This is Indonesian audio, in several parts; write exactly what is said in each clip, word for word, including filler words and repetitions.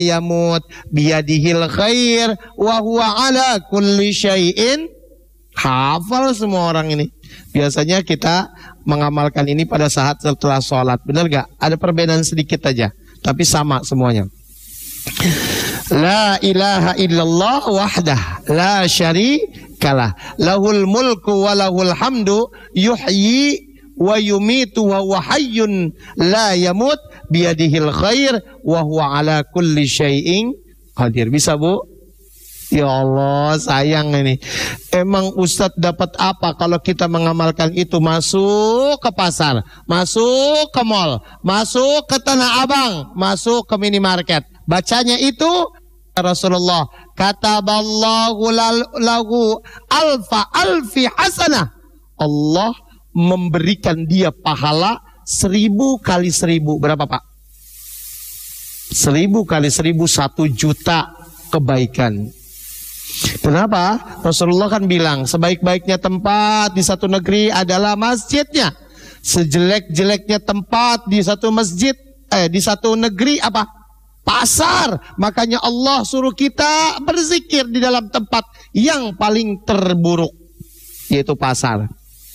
yamut biyadihil khair wa huwa ala kulli syai'in. Hafal semua orang ini. Biasanya kita mengamalkan ini pada saat setelah sholat. Benar gak? Ada perbedaan sedikit aja, tapi sama semuanya. La ilaha illallah wahdah la syarikalah lahul mulku wa lahul hamdu yuhyi wa yumitu wa huwa hayyun la yamut biyadihil khair wa huwa ala kulli syai'in qadir. Bisa Bu? Ya Allah, sayang ini. Emang Ustadz dapat apa kalau kita mengamalkan itu? Masuk ke pasar, masuk ke mall, masuk ke Tanah Abang, masuk ke minimarket. Bacanya itu Rasulullah kataballahu lahu alfa alfi hasanah. Allah memberikan dia pahala seribu kali seribu. Berapa Pak? Seribu kali seribu, satu juta kebaikan. Kenapa? Rasulullah kan bilang sebaik-baiknya tempat di satu negeri adalah masjidnya. Sejelek-jeleknya tempat di satu masjid, eh di satu negeri apa? Pasar. Makanya Allah suruh kita berzikir di dalam tempat yang paling terburuk, yaitu pasar.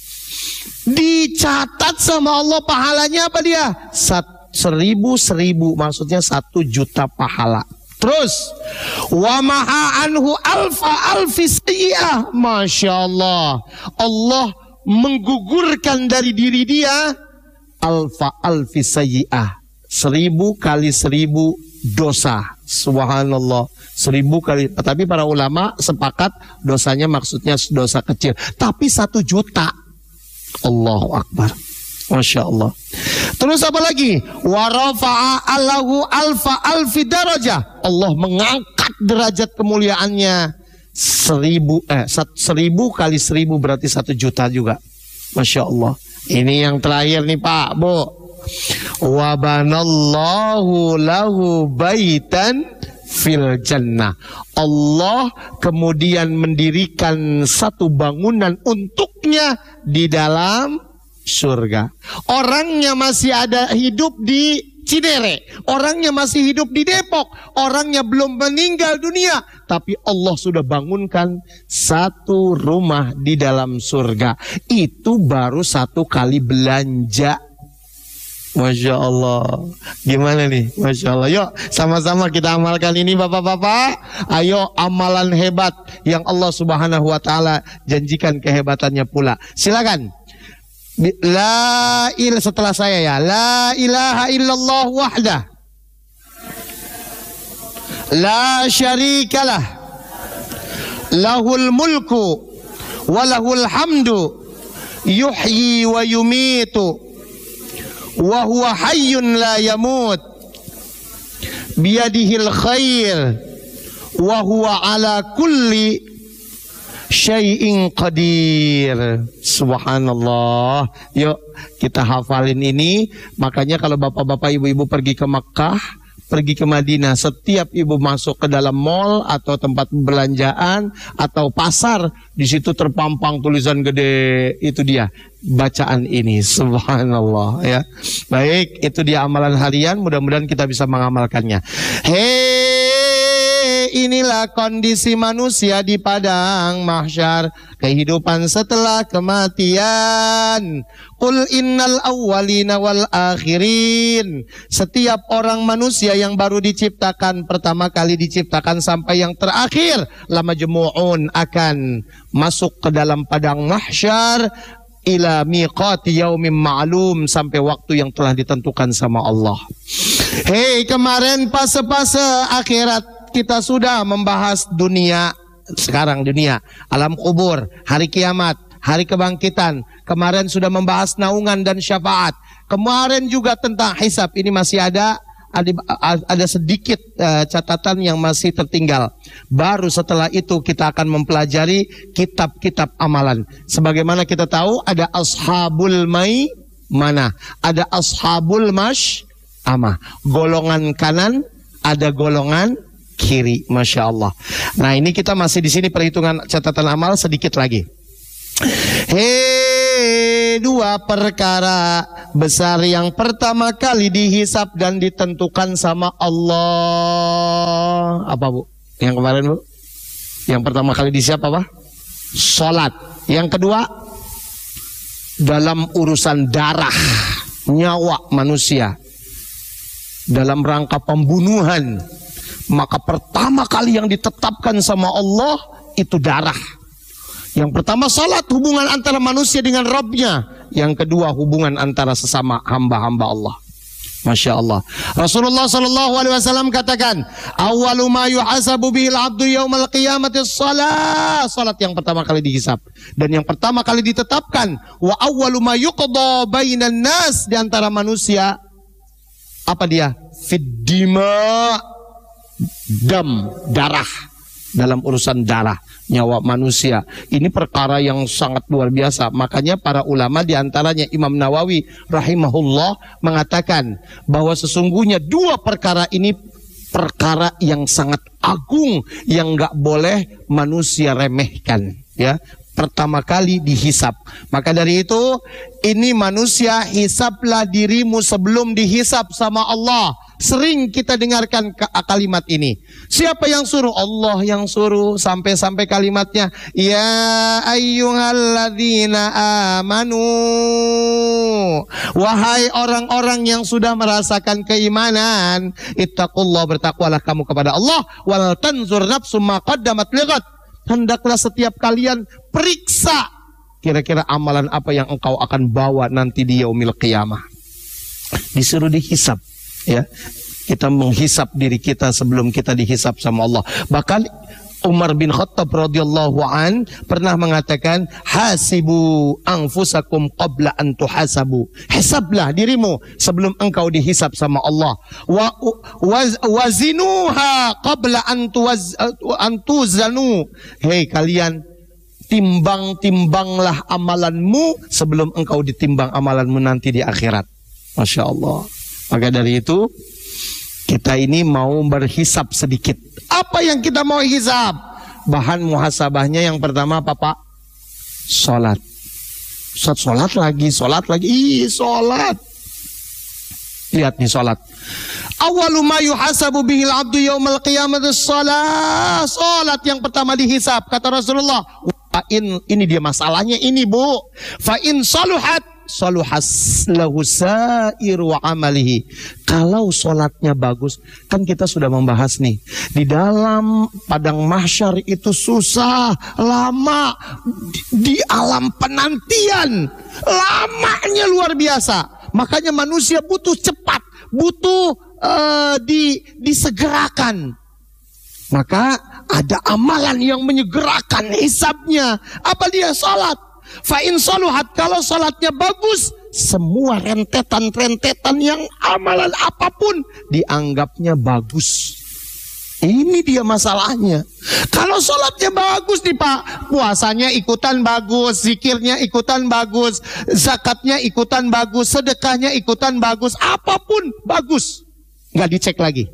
Dicatat sama Allah pahalanya apa dia? Sat, seribu seribu, maksudnya satu juta pahala. Terus wa maha anhu alfa alfi sayyi'ah. Masya Allah, Allah menggugurkan dari diri dia alfa alfi sayyi'ah, seribu kali seribu dosa. Subhanallah, seribu kali. Tapi para ulama sepakat dosanya maksudnya dosa kecil. Tapi satu juta, Allahu Akbar, Masya Allah. Terus apa lagi? Wa rafa'a allahu alfa alfi darajah. Allah mengangkat derajat kemuliaannya seribu eh seribu kali seribu berarti satu juta juga. Masya Allah. Ini yang terakhir nih Pak, Bu. Wa banallahu lahu baitan fil jannah. Allah kemudian mendirikan satu bangunan untuknya di dalam surga. Orangnya masih ada hidup di Cinere, orangnya masih hidup di Depok, orangnya belum meninggal dunia, tapi Allah sudah bangunkan satu rumah di dalam surga. Itu baru satu kali belanja. Masya Allah. Gimana nih? Masya Allah. Yuk sama-sama kita amalkan ini Bapak-bapak. Ayo amalan hebat yang Allah Subhanahu wa ta'ala janjikan kehebatannya pula. Silakan. La ilaha, setelah saya ya. La ilaha illallah wahdah la syarikalah lahul mulku wa lahul hamdu yuhyi wa yumitu wa huwa hayyun la yamut biyadihil khair wa huwa ala kulli syai'in qadir. Subhanallah. Yuk kita hafalin ini. Makanya kalau bapak-bapak ibu-ibu pergi ke Mekah, pergi ke Madinah, setiap ibu masuk ke dalam mall atau tempat perbelanjaan atau pasar, di situ terpampang tulisan gede, itu dia bacaan ini. Subhanallah ya. Baik, itu dia amalan harian, mudah-mudahan kita bisa mengamalkannya. Hei, inilah kondisi manusia di padang mahsyar, kehidupan setelah kematian. Qul innal awwalina wal akhirin. Setiap orang manusia yang baru diciptakan, pertama kali diciptakan sampai yang terakhir, lamajmu'un, akan masuk ke dalam padang mahsyar ila miqati yaumin ma'lum, sampai waktu yang telah ditentukan sama Allah. Hei, kemarin fase-fase akhirat kita sudah membahas dunia. Sekarang dunia, alam kubur, hari kiamat, hari kebangkitan. Kemarin sudah membahas naungan dan syafaat. Kemarin juga tentang hisab. Ini masih ada ada, ada sedikit uh, catatan yang masih tertinggal. Baru setelah itu kita akan mempelajari kitab-kitab amalan. Sebagaimana kita tahu ada ashabul mai mana, ada ashabul mash amah. Golongan kanan, ada golongan kiri. Masya Allah. Nah ini kita masih di sini perhitungan catatan amal sedikit lagi. Hei, dua perkara besar yang pertama kali dihisap dan ditentukan sama Allah. Apa Bu? Yang kemarin Bu? Yang pertama kali dihisap apa? Salat. Yang kedua, dalam urusan darah, nyawa manusia, dalam rangka pembunuhan, maka pertama kali yang ditetapkan sama Allah itu darah. Yang pertama salat, hubungan antara manusia dengan Rabbnya. Yang kedua hubungan antara sesama hamba-hamba Allah. Masya Allah. Rasulullah Sallallahu Alaihi Wasallam katakan, awalu ma yuhasabu bihil abdu yaumal qiyamati salat. Salat yang pertama kali dihisab dan yang pertama kali ditetapkan. Wa awalu ma yuqda bainan nas, di antara manusia. Apa dia? Fiddima, dam, darah. Dalam urusan darah, nyawa manusia. Ini perkara yang sangat luar biasa. Makanya para ulama, diantaranya Imam Nawawi rahimahullah, mengatakan bahwa sesungguhnya dua perkara ini perkara yang sangat agung, yang nggak boleh manusia remehkan. Ya, pertama kali dihisap. Maka dari itu, ini manusia, hisaplah dirimu sebelum dihisap sama Allah. Sering kita dengarkan kalimat ini. Siapa yang suruh? Allah yang suruh. Sampai-sampai kalimatnya, ya ayyuhalladzina amanu, wahai orang-orang yang sudah merasakan keimanan, ittaqullah, bertakwalah kamu kepada Allah, wal tanzur nafsum ma qaddamat lighad. Hendaklah setiap kalian periksa kira-kira amalan apa yang engkau akan bawa nanti di yaumil qiyamah. Disuruh dihisap. Ya, kita menghisap diri kita sebelum kita dihisap sama Allah. Bahkan Umar bin Khattab radhiyallahu an pernah mengatakan, hasibu anfusakum qabla an tuhasabu. Hisablah dirimu sebelum engkau dihisap sama Allah. Wa waz, wazinuha qabla an tuwaz an tuzanu. Hei kalian, timbang-timbanglah amalanmu sebelum engkau ditimbang amalanmu nanti di akhirat. Masya Allah. Maka dari itu, kita ini mau berhisap sedikit. Apa yang kita mau hisap? Bahan muhasabahnya yang pertama apa Pak? Sholat. Sholat, sholat lagi, sholat lagi. Ih, sholat. Lihat nih sholat. Awalu ma yuhasabu bihil abdu yaumal qiyamati sholat. Sholat yang pertama dihisap. Kata Rasulullah, Fa'in, ini dia masalahnya ini Bu. Fa'in saluhat saluhas lahu sairu wa amalihi. Kalau sholatnya bagus, kan kita sudah membahas nih, di dalam padang mahsyar itu susah, lama, di, di alam penantian, lamanya luar biasa. Makanya manusia butuh cepat, butuh uh, di, disegerakan. Maka ada amalan yang menyegerakan hisabnya. Apa dia? Sholat. Fa'in saluhat, kalau salatnya bagus, semua rentetan-rentetan yang amalan apapun dianggapnya bagus. Ini dia masalahnya. Kalau salatnya bagus nih Pak, puasanya ikutan bagus, zikirnya ikutan bagus, zakatnya ikutan bagus, sedekahnya ikutan bagus, apapun bagus, nggak dicek lagi.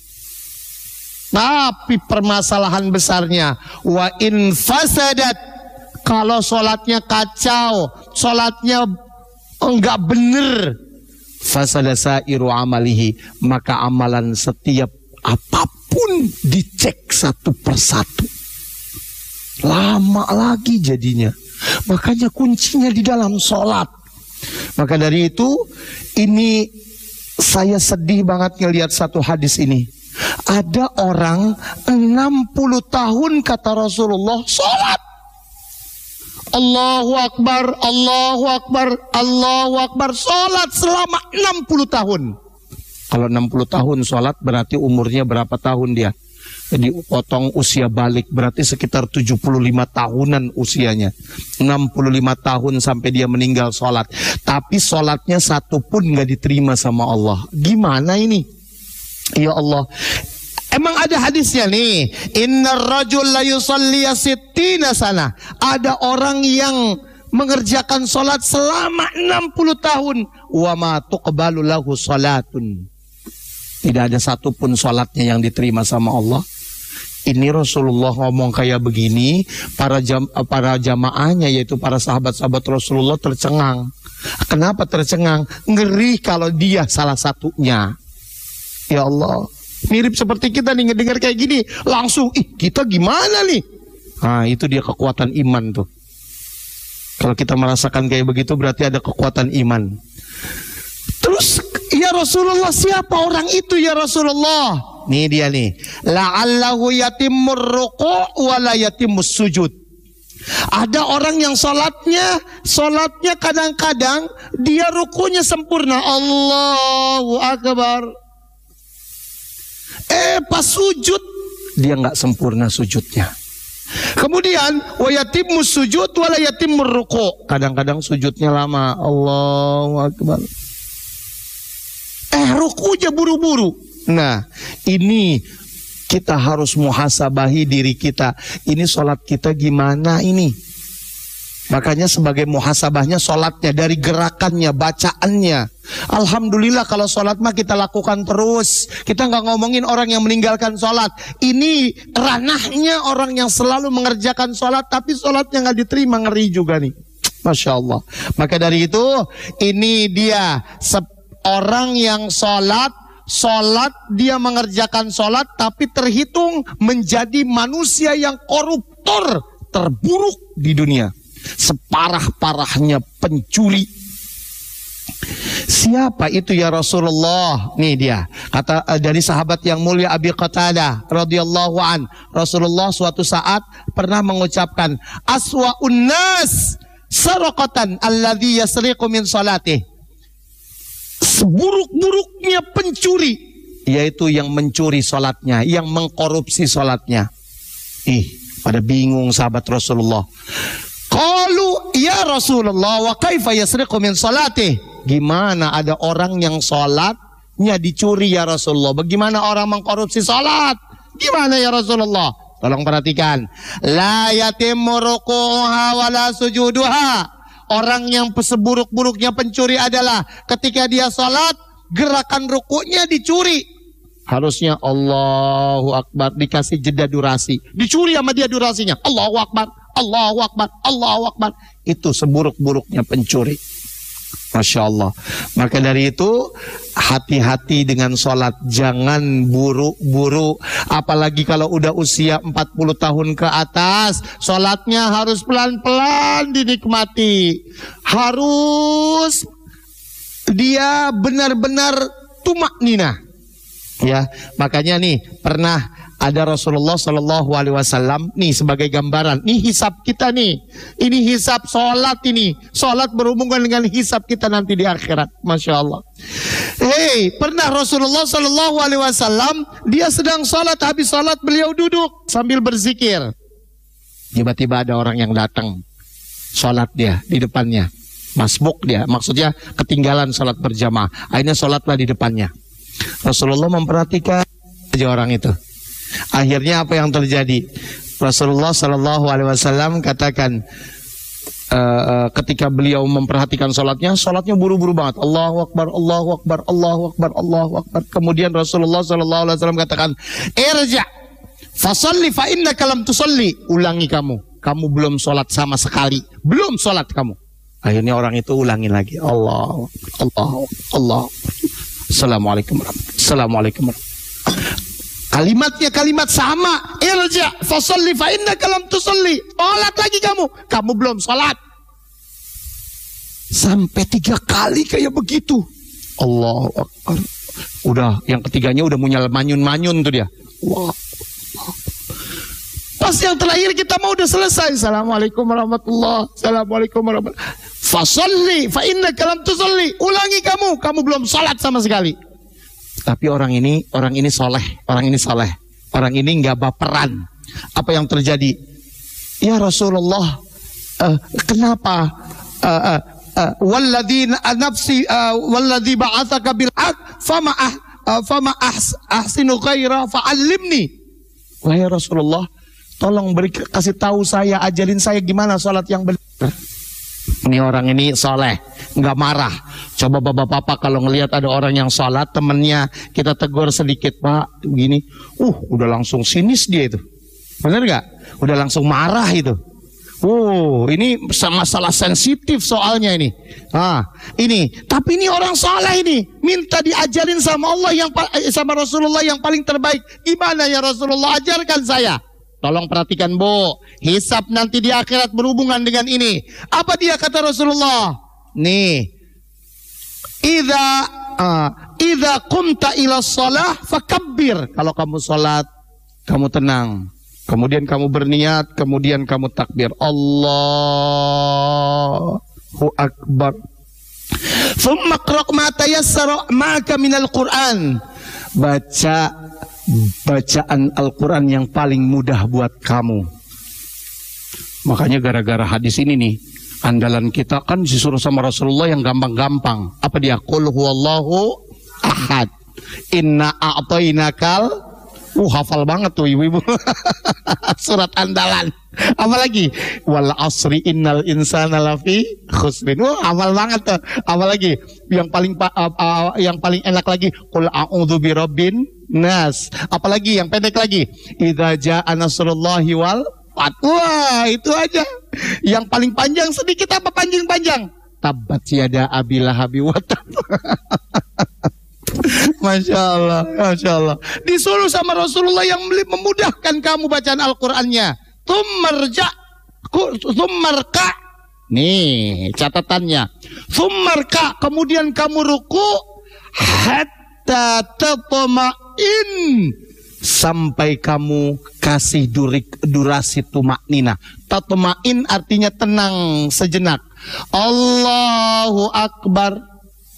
Tapi permasalahan besarnya, wa in fasadat, kalau sholatnya kacau, sholatnya enggak bener, fasada sairu amalihi, maka amalan setiap apapun dicek satu persatu. Lama lagi jadinya. Makanya kuncinya di dalam sholat. Maka dari itu, ini saya sedih banget ngelihat satu hadis ini. Ada orang enam puluh tahun kata Rasulullah sholat. Allahu Akbar, Allahu Akbar, Allahu Akbar, sholat selama enam puluh tahun. Kalau enam puluh tahun sholat berarti umurnya berapa tahun dia? Jadi potong usia balik berarti sekitar tujuh puluh lima tahunan usianya. enam puluh lima tahun sampai dia meninggal sholat. Tapi sholatnya satu pun gak diterima sama Allah. Gimana ini? Ya Allah. Emang ada hadisnya nih, innar rajul la yusalli sittina sana. Ada orang yang mengerjakan salat selama enam puluh tahun, wa ma tuqbalu lahu salatun. Tidak ada satupun salatnya yang diterima sama Allah. ini Rasulullah ngomong kayak begini, para jam, para jamaahnya yaitu para sahabat-sahabat Rasulullah tercengang. Kenapa tercengang? Ngeri kalau dia salah satunya. Ya Allah, mirip seperti kita nih ngedengar kayak gini, langsung ih kita gimana nih? Nah itu dia kekuatan iman tuh. Kalau kita merasakan kayak begitu berarti ada kekuatan iman. Terus ya Rasulullah, siapa orang itu ya Rasulullah? Nih dia nih, la'allahu yatimmur ruku' wa la yatimmus sujud. Ada orang yang sholatnya, sholatnya kadang-kadang dia rukunya sempurna, Allahu Akbar. Eh pas sujud dia nggak sempurna sujudnya. Kemudian wa yatimmus sujud wa la yatimmur ruku'. Kadang-kadang sujudnya lama, Allahu Akbar. Eh rukunya buru-buru. Nah, ini kita harus muhasabahi diri kita. Ini sholat kita gimana ini? Makanya sebagai muhasabahnya sholatnya, dari gerakannya, bacaannya. Alhamdulillah kalau sholat mah kita lakukan terus. Kita nggak ngomongin orang yang meninggalkan sholat. Ini ranahnya orang yang selalu mengerjakan sholat, tapi sholatnya nggak diterima, ngeri juga nih. Masya Allah. Maka dari itu, ini dia orang yang sholat, sholat, dia mengerjakan sholat, tapi terhitung menjadi manusia yang koruptor terburuk di dunia. Separah-parahnya pencuri. Siapa itu ya Rasulullah? Nih dia, kata uh, dari sahabat yang mulia Abi Qatadah radhiyallahu an. Rasulullah suatu saat pernah mengucapkan, aswa'un nas saraqatan alladhi yasriqu min salatih. Seburuk-buruknya pencuri, yaitu yang mencuri sholatnya, yang mengkorupsi sholatnya. Ih, pada bingung sahabat Rasulullah. Qalu ya Rasulullah wa kaifa yasriqu min salatih? Gimana ada orang yang sholatnya dicuri ya Rasulullah? Bagaimana orang mengkorupsi sholat? Gimana ya Rasulullah? Tolong perhatikan. La yatimmu ruku'uha wa la sujuduha. Orang yang seburuk-buruknya pencuri adalah ketika dia sholat, gerakan rukuknya dicuri. Harusnya Allahu Akbar, dikasih jeda durasi. Dicuri sama dia durasinya. Allahu Akbar, Allahu Akbar, Allahu Akbar. Itu seburuk-buruknya pencuri. Masya Allah. Maka dari itu hati-hati dengan sholat. Jangan buru-buru. Apalagi kalau udah usia empat puluh tahun ke atas, sholatnya harus pelan-pelan dinikmati. Harus dia benar-benar tumakninah. Ya, makanya nih pernah ada Rasulullah Shallallahu Alaihi Wasallam nih sebagai gambaran. Nih hisab kita nih, ini hisab sholat ini, sholat berhubungan dengan hisab kita nanti di akhirat. Masya Allah. Hei, pernah Rasulullah Shallallahu Alaihi Wasallam dia sedang sholat, habis sholat beliau duduk sambil berzikir. Tiba-tiba ada orang yang datang, sholat dia di depannya, masbuk dia, maksudnya ketinggalan sholat berjamaah. Akhirnya sholatlah di depannya. Rasulullah memperhatikan aja orang itu. Akhirnya apa yang terjadi? Rasulullah Shallallahu Alaihi Wasallam katakan uh, uh, ketika beliau memperhatikan sholatnya, sholatnya buru-buru banget. Allahu Akbar, Allahu Akbar, Allahu Akbar, Allahu Akbar. Kemudian Rasulullah Shallallahu Alaihi Wasallam katakan, irja, fasalli fa innaka lam tusalli. Ulangi kamu, kamu belum sholat sama sekali, belum sholat kamu. Akhirnya orang itu ulangi lagi. Allah, Allah, Allah. Assalamualaikum warahmatullahi Assalamualaikum warahmatullahi. Kalimatnya kalimat sama. Irja fasalli fa innaka lam tusalli. Sholat lagi kamu, kamu belum sholat. Sampai tiga kali kayak begitu. Allahu Akbar. Udah yang ketiganya udah munyal manyun-manyun tuh dia. Wah. Pas yang terakhir kita mau udah selesai. Assalamualaikum warahmatullahi Assalamualaikum warahmatullahi. Fasalli fa innaka lam tusalli. Ulangi kamu, kamu belum salat sama sekali. Tapi orang ini, orang ini soleh, orang ini soleh, orang ini nggak baperan. Apa yang terjadi? Ya Rasulullah, uh, kenapa? Uh, uh, uh, walladzi nafsi, uh, walladzi ba'atsaka bil haq, fama ah, uh, fama ahs, ahsinu ghaira fa'allimni. Wahai Rasulullah, tolong beri kasih tahu saya, ajalin saya gimana salat yang benar. Ini orang ini soleh, nggak marah. Coba bapak-bapak kalau ngelihat ada orang yang sholat, temennya kita tegur sedikit, Pak, begini, uh, udah langsung sinis dia itu. Bener nggak? Udah langsung marah itu. Oh, ini masalah sensitif soalnya ini. Ah, ini. Tapi ini orang saleh ini, minta diajarin sama Allah yang sama Rasulullah yang paling terbaik. Gimana ya Rasulullah, ajarkan saya. Tolong perhatikan, Bu. Hisab nanti di akhirat berhubungan dengan ini. Apa dia kata Rasulullah? Nih. Idza uh, idza qumta ila shalah fakabbir. Kalau kamu salat, kamu tenang. Kemudian kamu berniat, kemudian kamu takbir. Allahu Akbar. Thumma qra' ma tayassara ma'aka minal Qur'an. Baca bacaan Al-Quran yang paling mudah buat kamu. Makanya gara-gara hadis ini nih, andalan kita kan disuruh sama Rasulullah yang gampang-gampang. Apa dia? Qul huwallahu ahad. Inna a'tainakal. Uh, hafal banget tuh ibu-ibu. Surat andalan. Apalagi wal asri innal insana lafi khusrin. Uh, hafal banget tuh. Apalagi yang paling uh, uh, yang paling enak lagi qul a'udzu birabbin nas. Apalagi yang pendek lagi idza jaa nasrullahi wal fath. Wah, itu aja. Yang paling panjang sedikit apa panjang-panjang? Tabbat yada abil lahabi wa tab. Masya Allah, Masya Allah. Disuruh sama Rasulullah yang memudahkan kamu bacaan Al-Qurannya. Tummarja, tummarka. Nih catatannya. Tummarka, kemudian kamu ruku. Hatta tatma'in. Sampai kamu kasih durik, durasi tumaknina. Tatma'in artinya tenang sejenak. Allahu Akbar.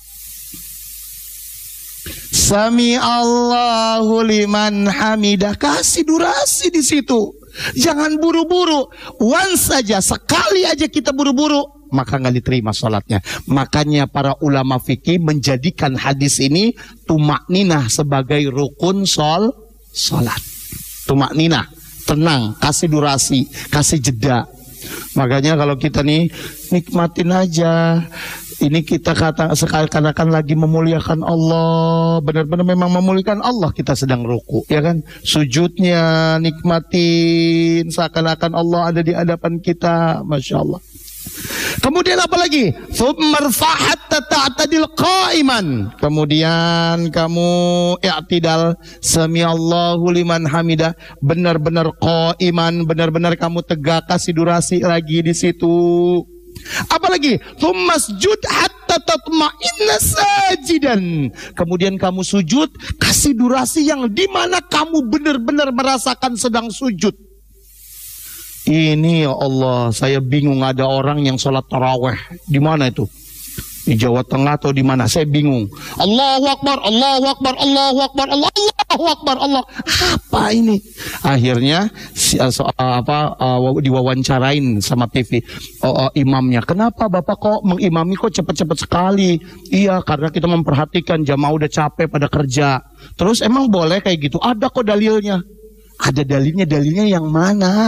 Sami Allahu liman hamidah. Kasih durasi di situ. Jangan buru-buru. Once saja, sekali aja kita buru-buru, maka nggak diterima sholatnya. Makanya para ulama fikih menjadikan hadis ini tumakninah sebagai rukun sol sholat. Tumakninah, tenang, kasih durasi, kasih jeda. Makanya kalau kita nih nikmatin aja. Ini kita kata seakan-akan lagi memuliakan Allah. Benar-benar memang memuliakan Allah. Kita sedang ruku, ya kan? Sujudnya nikmatin seakan-akan Allah ada di hadapan kita. Masya Allah. Kemudian apa lagi? Tsummarfa'at ta'tadil qa'iman. Kemudian kamu i'tidal samiallahu liman hamidah. Benar-benar qa'iman, benar-benar kamu tegak, kasih durasi lagi di situ. Apalagi masjud hatta tatma'inna sajidan. Kemudian kamu sujud, kasih durasi yang dimana kamu benar-benar merasakan sedang sujud. Ini ya Allah, saya bingung ada orang yang sholat taraweh. Di mana itu? Di Jawa Tengah atau di mana? Saya bingung. Allahu Akbar, Allahu Akbar, Allahu Akbar, Allahu Akbar, Allah. Apa ini? Akhirnya si, uh, so, uh, apa uh, diwawancarain sama T V uh, uh, imamnya. Kenapa Bapak kok mengimami kok cepat-cepat sekali? Iya, karena kita memperhatikan jamaah udah capek pada kerja. Terus emang boleh kayak gitu? Ada kok dalilnya. Ada dalilnya, dalilnya yang mana?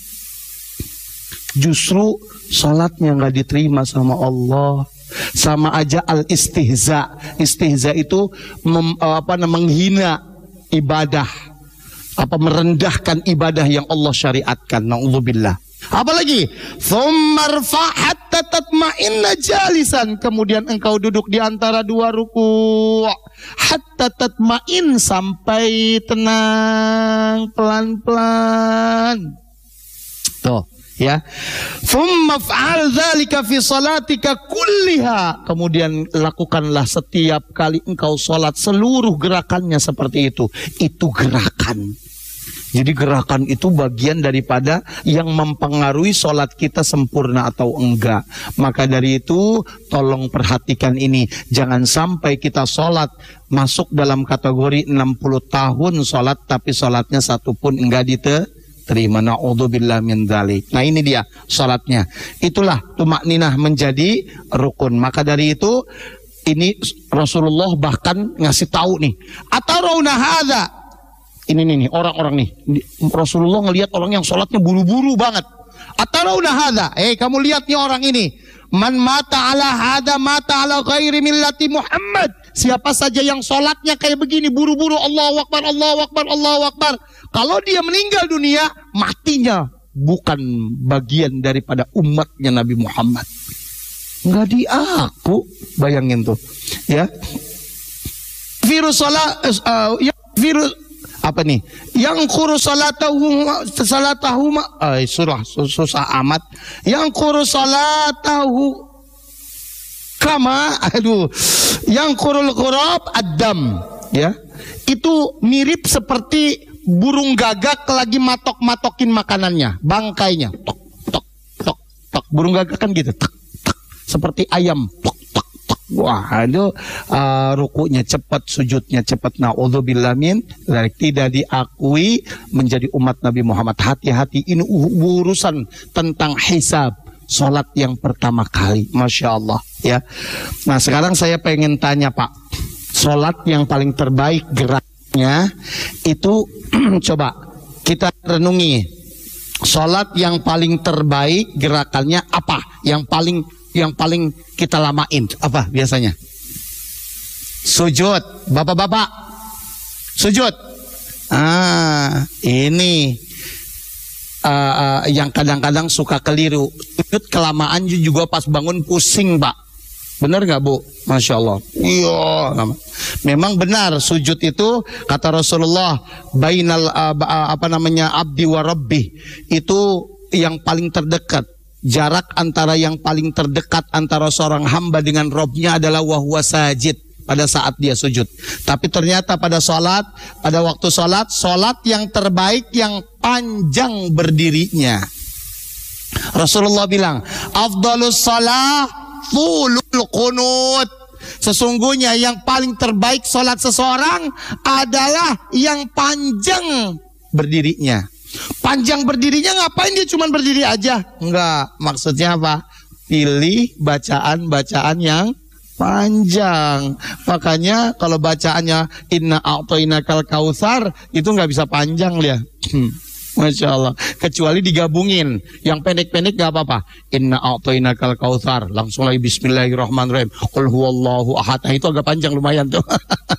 Justru salatnya nggak diterima sama Allah. Sama aja al-istihza. Istihza itu mem, apa, menghina ibadah, apa merendahkan ibadah yang Allah syariatkan. Na'udzubillah. Apalagi tsummarfa' hatta tatma'inna jalisan. Kemudian engkau duduk di antara dua ruku'. Hatta tatma'in, sampai tenang pelan-pelan. Tuh, ya. Tsumma fa'al dzalika fi salatika kulliha. Kemudian lakukanlah setiap kali engkau salat seluruh gerakannya seperti itu. Itu gerakan. Jadi gerakan itu bagian daripada yang mempengaruhi salat kita sempurna atau enggak. Maka dari itu tolong perhatikan ini. Jangan sampai kita salat masuk dalam kategori enam puluh tahun salat tapi salatnya satu pun enggak diterima. Na'udzubillah min dzalik. Nah ini dia salatnya. Itulah tumakninah menjadi rukun. Maka dari itu ini Rasulullah bahkan ngasih tahu nih. Atarawna hadza. Ini nih, nih orang-orang nih. Rasulullah ngelihat orang yang sholatnya buru-buru banget. Atarawna hadza. Eh kamu lihat nih orang ini. Man mata ala hadza mata ala ghairi millati Muhammad. Siapa saja yang sholatnya kayak begini buru-buru, Allahu Akbar, Allahu Akbar, Allahu Akbar. Kalau dia meninggal dunia, matinya bukan bagian daripada umatnya Nabi Muhammad. Nggak diaku, bayangin tuh, ya. Virus salat, uh, ya, virus apa nih? Yang kurus salatahu salatahu, ay surah susah amat. Yang kurus salatahu kama, aduh, yang kurul kurab adam, ya. Itu mirip seperti burung gagak lagi matok-matokin makanannya, bangkainya. Tok tok tok tok. Burung gagak kan gitu. Tok tok. Seperti ayam. Tok tok tok. Wah, itu uh, rukunya cepat, sujudnya cepat. Nauzubillah min dzalik, tidak diakui menjadi umat Nabi Muhammad. Hati-hati, ini urusan tentang hisab. Salat yang pertama kali, Masya Allah, ya. Nah sekarang saya pengen tanya Pak, salat yang paling terbaik geraknya itu coba kita renungi. Salat yang paling terbaik gerakannya apa? Yang paling yang paling kita lamain apa biasanya? Sujud, bapak-bapak. Sujud. Ah, ini uh, uh, yang kadang-kadang suka keliru. Sujud kelamaan juga pas bangun pusing, Pak. Benar nggak, Bu? Masya Allah. Iya. Memang benar sujud itu kata Rasulullah bainal uh, apa namanya abdi wa rabbi, itu yang paling terdekat. Jarak antara yang paling terdekat antara seorang hamba dengan Robnya adalah wahwa sajid, pada saat dia sujud. Tapi ternyata pada sholat, pada waktu sholat, sholat yang terbaik yang panjang berdirinya. Rasulullah bilang, afdalus shalah fulul qunut. Sesungguhnya yang paling terbaik sholat seseorang adalah yang panjang berdirinya. Panjang berdirinya ngapain dia cuma berdiri aja? Enggak, maksudnya apa? Pilih bacaan-bacaan yang panjang. Makanya kalau bacaannya inna a'tainakal kautsar itu nggak bisa panjang dia. Masya Allah. Kecuali digabungin. Yang pendek-pendek gak apa-apa. Inna a'tainakal kautsar. Langsung lagi bismillahirrahmanirrahim. Qul huwallahu ahad. Nah, itu agak panjang lumayan tuh.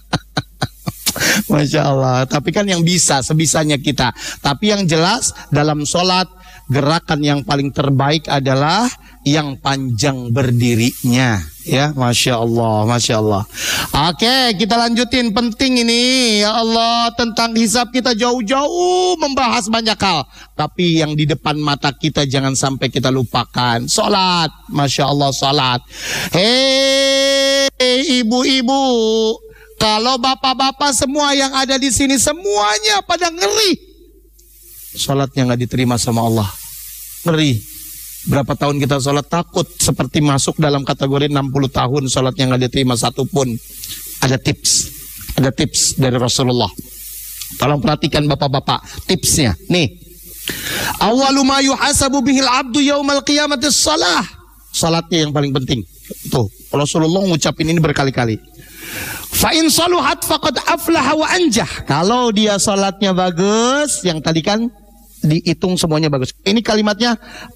Masya Allah. Tapi kan yang bisa, sebisanya kita. Tapi yang jelas dalam sholat, gerakan yang paling terbaik adalah yang panjang berdirinya. Ya, Masya Allah, Masya Allah. Oke, kita lanjutin. Penting ini, ya Allah, tentang hisab kita jauh-jauh membahas banyak hal. Tapi yang di depan mata kita jangan sampai kita lupakan. Sholat, Masya Allah, sholat. Hei, ibu-ibu, kalau bapak-bapak semua yang ada di sini semuanya pada ngeri, sholatnya nggak diterima sama Allah. Ngeri. Berapa tahun kita sholat takut seperti masuk dalam kategori enam puluh tahun sholatnya nggak diterima satu pun. Ada tips, ada tips dari Rasulullah. Tolong perhatikan bapak-bapak tipsnya. Nih, awalu ma yuhasabu bihil abdu yaumal qiyamati shalah. Salatnya yang paling penting. Tuh, Rasulullah ngucapin ini berkali-kali. Fa in saluhat faqad aflaha wa anjah. Kalau dia salatnya bagus, yang tadi kan dihitung semuanya bagus. Ini kalimatnya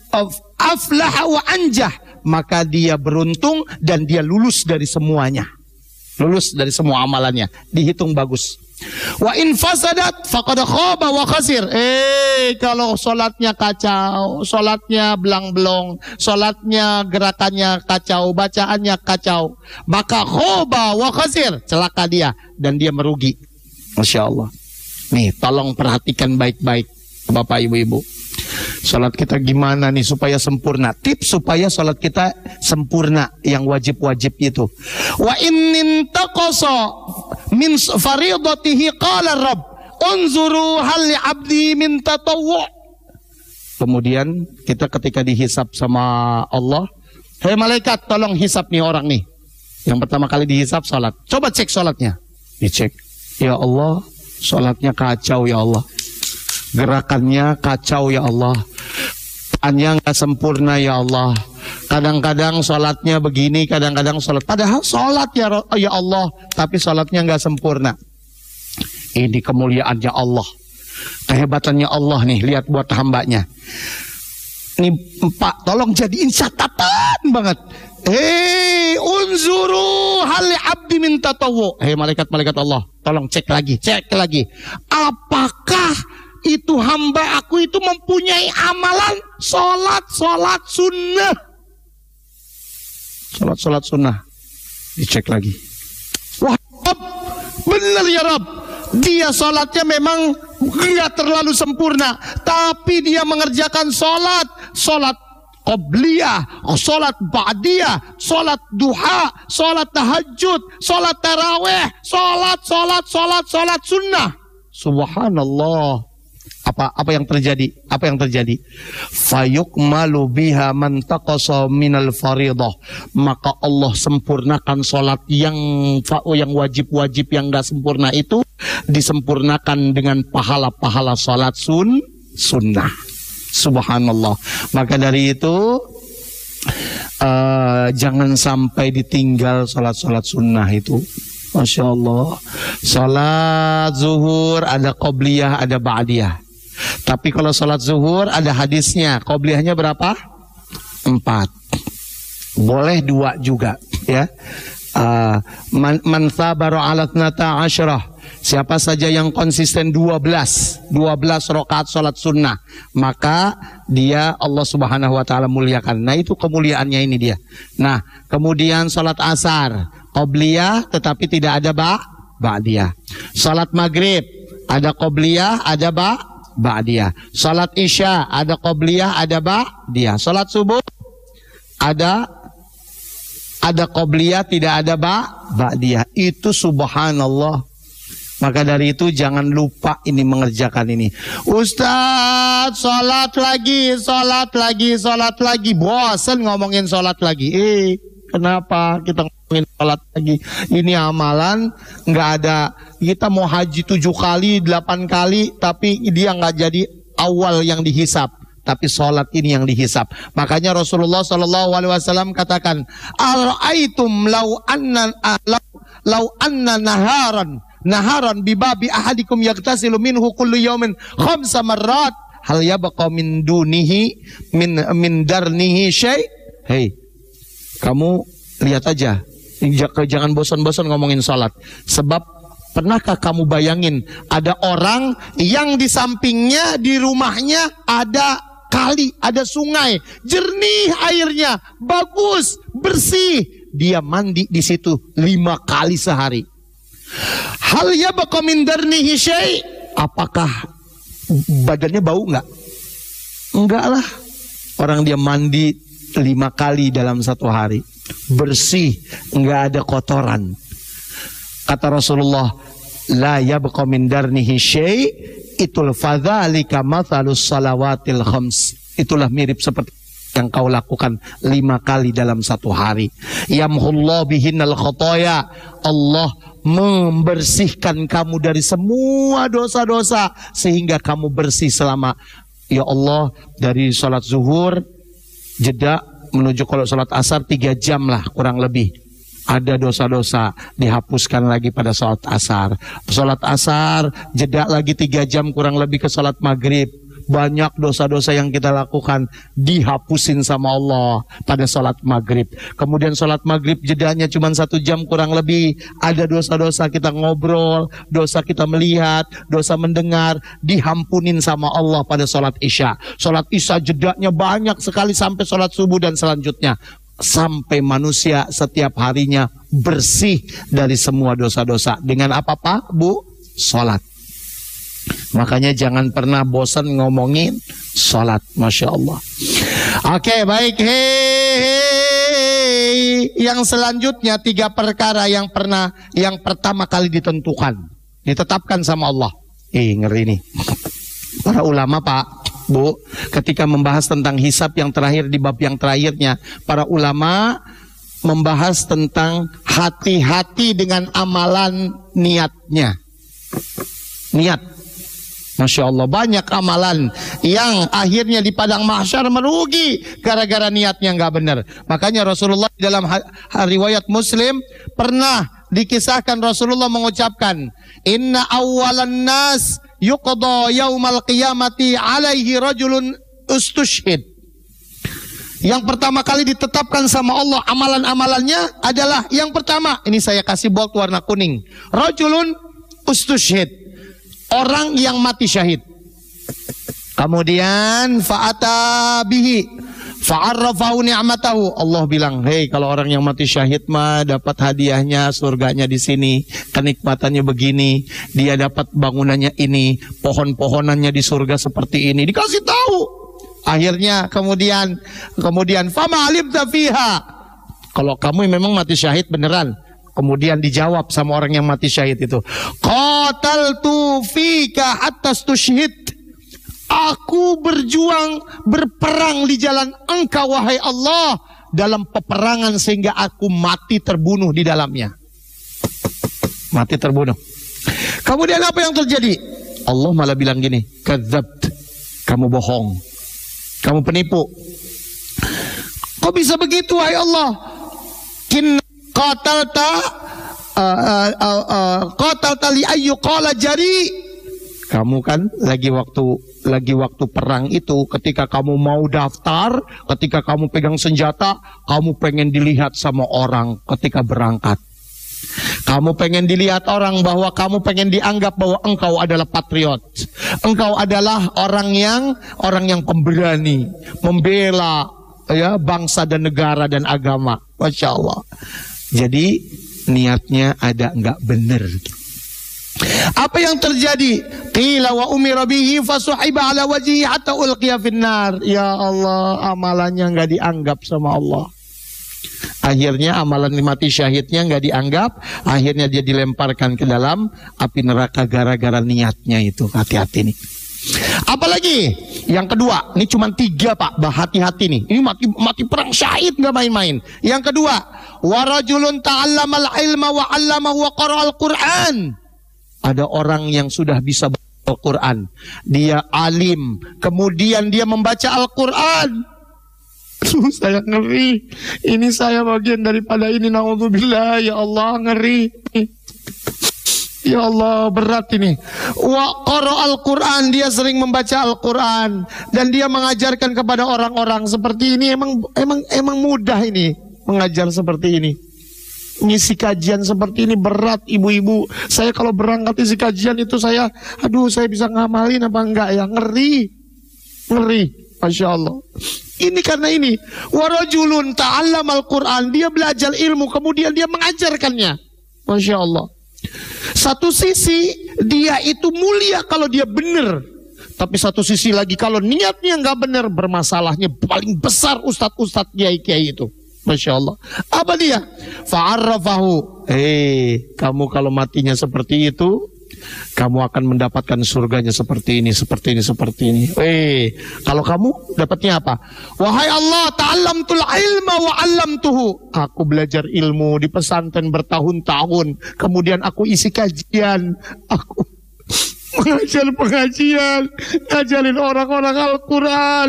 aflaha wa anjah, maka dia beruntung dan dia lulus dari semuanya. Lulus dari semua amalannya, dihitung bagus. Wa in fasadat faqad khaba wa khasir. Eh, kalau salatnya kacau, salatnya belang-belong, salatnya gerakannya kacau, bacaannya kacau, maka khaba wa khasir, celaka dia dan dia merugi. Masya Allah. Nih, tolong perhatikan baik-baik Bapak Ibu-Ibu. Salat kita gimana nih supaya sempurna? Tips supaya salat kita sempurna yang wajib-wajib itu. Wa in taqasa min faridatihi qala Rabb unzuru hal li 'abdi min tatawwu'. Kemudian kita ketika dihisab sama Allah, hei malaikat tolong hisab nih orang nih. Yang pertama kali dihisab salat. Coba cek salatnya. Dicek. Ya Allah, salatnya kacau ya Allah. Gerakannya kacau ya Allah, hanya nggak sempurna ya Allah. Kadang-kadang sholatnya begini, kadang-kadang sholat. Padahal sholat ya, ya Allah, tapi sholatnya nggak sempurna. Ini kemuliaannya Allah, kehebatannya Allah nih. Lihat buat hambanya. Nih Pak, tolong jadiin catatan banget. Hei, unzuru hal abdi min tatawwu. Hei malaikat-malaikat Allah, tolong cek lagi, cek lagi. Apakah itu hamba aku itu mempunyai amalan sholat, sholat sunnah. Sholat, sholat sunnah. Dicek lagi. Wah, Rob, benar ya Rob. Dia sholatnya memang nggak terlalu sempurna, tapi dia mengerjakan sholat, sholat qobliyah, sholat ba'diyah, sholat duha, sholat tahajud, sholat taraweh, sholat, sholat, sholat, sholat sunnah. Subhanallah. Apa apa yang terjadi? Apa yang terjadi? Fayukmalu biha man taqasa minal faridah. Maka Allah sempurnakan salat yang yang wajib-wajib yang enggak sempurna itu disempurnakan dengan pahala-pahala salat sun sunnah. Subhanallah. Maka dari itu uh, jangan sampai ditinggal salat-salat sunnah itu. Masya Allah. Salat zuhur ada qobliyah, ada ba'diyah. Tapi kalau salat zuhur ada hadisnya, qobliyahnya berapa? Empat. Boleh dua juga, ya. Uh, man, man sabara ala thnata asyrah. Siapa saja yang konsisten dua belas, dua belas rakaat salat sunnah, maka dia Allah Subhanahu wa taala muliakan. Nah, itu kemuliaannya ini dia. Nah, kemudian salat asar, qobliyah tetapi tidak ada ba ba'diyah. Salat maghrib ada qobliyah, ada ba ba'diyah. Salat isya ada qobliyah, ada ba'diyah. Salat subuh ada ada qobliyah, tidak ada ba ba'diyah. Itu subhanallah. Maka dari itu jangan lupa ini mengerjakan ini. Ustaz, salat lagi, salat lagi, salat lagi. Bosan ngomongin salat lagi. Eh, kenapa kita ngomongin salat lagi? Ini amalan nggak ada. Kita mau haji tujuh kali, delapan kali, tapi dia nggak jadi awal yang dihisap. Tapi sholat ini yang dihisap. Makanya Rasulullah Shallallahu Alaihi Wasallam katakan, Al-aitum lau anna lau, lau anna naharan naharan bibabi ahadikum yagtasilu minhu kullu yawmin khamsa marrat hal yabqa min dunihi min min darnihi syai'. Hei, kamu lihat aja, jangan bosan-bosan ngomongin sholat. Sebab pernahkah kamu bayangin ada orang yang di sampingnya, di rumahnya ada kali, ada sungai, jernih airnya, bagus, bersih. Dia mandi di situ lima kali sehari. Hal yabqa min darnihi syai'. Apakah badannya bau enggak? Enggak lah. Orang dia mandi lima kali dalam satu hari, bersih, enggak ada kotoran. Kata Rasulullah, la yabqa min darnihi syai', itul fadzalika mathalus salawatil khams. Itulah mirip seperti yang kau lakukan lima kali dalam satu hari. Yamhullahu bihinnal khotoya. Allah membersihkan kamu dari semua dosa-dosa sehingga kamu bersih selama, ya Allah, dari sholat zuhur jeda menuju kalau sholat asar tiga jam lah kurang lebih. Ada dosa-dosa dihapuskan lagi pada sholat asar. Sholat asar jeda lagi tiga jam kurang lebih ke sholat maghrib. Banyak dosa-dosa yang kita lakukan dihapusin sama Allah pada sholat maghrib. Kemudian sholat maghrib jedanya cuma satu jam kurang lebih. Ada dosa-dosa kita ngobrol, dosa kita melihat, dosa mendengar, dihampunin sama Allah pada sholat isya. Sholat isya jedanya banyak sekali sampai sholat subuh dan selanjutnya. Sampai manusia setiap harinya bersih dari semua dosa-dosa. Dengan apa Pak, Bu? Sholat. Makanya jangan pernah bosan ngomongin sholat. Masya Allah. Oke, baik. Hei, hei. Yang selanjutnya tiga perkara yang pernah, yang pertama kali ditentukan, ditetapkan sama Allah. Eh, ngeri nih. Para ulama Pak, Bu, ketika membahas tentang hisab yang terakhir di bab yang terakhirnya, para ulama membahas tentang hati-hati dengan amalan niatnya. Niat. Masya Allah, banyak amalan yang akhirnya di padang mahsyar merugi gara-gara niatnya nggak benar. Makanya Rasulullah dalam riwayat Muslim pernah dikisahkan Rasulullah mengucapkan, Inna awalan nas yuqda yaumal qiyamati alaihi rajulun ustushhid. Yang pertama kali ditetapkan sama Allah amalan-amalannya adalah yang pertama, ini saya kasih bold warna kuning, rajulun ustushhid. Orang yang mati syahid. Kemudian fa'ata bihi fa'arrafahu ni'matahu. Allah bilang, hei, kalau orang yang mati syahid mah dapat hadiahnya surganya di sini, kenikmatannya begini, dia dapat bangunannya ini, pohon-pohonannya di surga seperti ini, dikasih tahu. Akhirnya kemudian kemudian fama alimta fiha, kalau kamu memang mati syahid beneran. Kemudian dijawab sama orang yang mati syahid itu, qataltu fika hatta tusyhid, aku berjuang berperang di jalan engkau wahai Allah dalam peperangan sehingga aku mati terbunuh di dalamnya. Mati terbunuh. Kemudian apa yang terjadi? Allah malah bilang gini, kadzabt, kamu bohong, kamu penipu. Kok bisa begitu wahai Allah? Kin qatalta qatalta li ayyu qala jari. Kamu kan lagi waktu lagi waktu perang itu, ketika kamu mau daftar, ketika kamu pegang senjata, kamu pengen dilihat sama orang ketika berangkat. Kamu pengen dilihat orang bahwa kamu pengen dianggap bahwa engkau adalah patriot. Engkau adalah orang yang orang yang pemberani, membela ya bangsa dan negara dan agama. Masya Allah. Jadi niatnya ada enggak benar. Apa yang terjadi? Qila wa umira bihi fasuhiba ala wajhihi hatta ulqiya finnar. Ya Allah, amalannya enggak dianggap sama Allah. Akhirnya amalan mati syahidnya enggak dianggap, akhirnya dia dilemparkan ke dalam api neraka gara-gara niatnya itu. Hati-hati nih. Apalagi yang kedua, ini cuma tiga Pak, hati-hati nih. Ini mati mati perang syahid nggak main-main. Yang kedua, warajulun ta'allamal ilma wa 'allamahu wa qara'al Qur'an. Ada orang yang sudah bisa baca Al-Quran, dia alim, kemudian dia membaca Al-Quran. Aduh, saya ngeri. Ini saya bagian daripada ini, naudzubillah. Ya Allah, ngeri. Ya Allah, berat ini. Wa qara'al Qur'an, dia sering membaca Al-Quran dan dia mengajarkan kepada orang-orang seperti ini. Emang emang emang mudah ini mengajar seperti ini. Ngisi kajian seperti ini berat, ibu-ibu. Saya kalau berangkat isi kajian itu saya, aduh, saya bisa ngamalin apa enggak ya? Ngeri. Ngeri. Masya Allah. Ini karena ini. Warajulun ta'allamal Qur'an, dia belajar ilmu kemudian dia mengajarkannya. Masya Allah. Satu sisi dia itu mulia kalau dia benar, tapi satu sisi lagi kalau niatnya nggak benar, bermasalahnya paling besar ustadz-ustadz kiai-kiai itu. Masya Allah. Apa dia? Fa'arrafahu. Hei, kamu kalau matinya seperti itu, kamu akan mendapatkan surganya seperti ini, seperti ini, seperti ini. Hei, kalau kamu dapatnya apa? Wahai Allah, ta'allamtul ilma wa 'allamtuhu. Aku belajar ilmu di pesantren bertahun-tahun, kemudian aku isi kajian, aku mengajar pengajian, ngajarin orang-orang Al-Quran.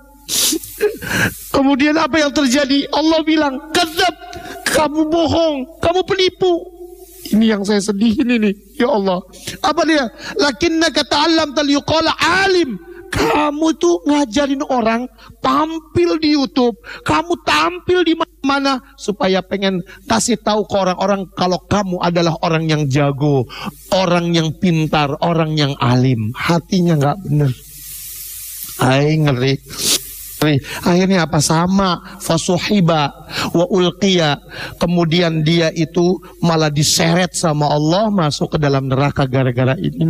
Kemudian apa yang terjadi? Allah bilang, kadzab, kamu bohong, kamu penipu. Ini yang saya sedihin ini, ya Allah. Apa dia? Lakinnaka ta'allamta liyuqala alim. Kamu tuh ngajarin orang, tampil di YouTube, kamu tampil di mana-mana supaya pengen kasih tahu ke orang-orang kalau kamu adalah orang yang jago, orang yang pintar, orang yang alim. Hatinya nggak bener. Ay, ngeri. Akhirnya apa? Sama fasuhiba wa ulqiya, kemudian dia itu malah diseret sama Allah masuk ke dalam neraka gara-gara ini.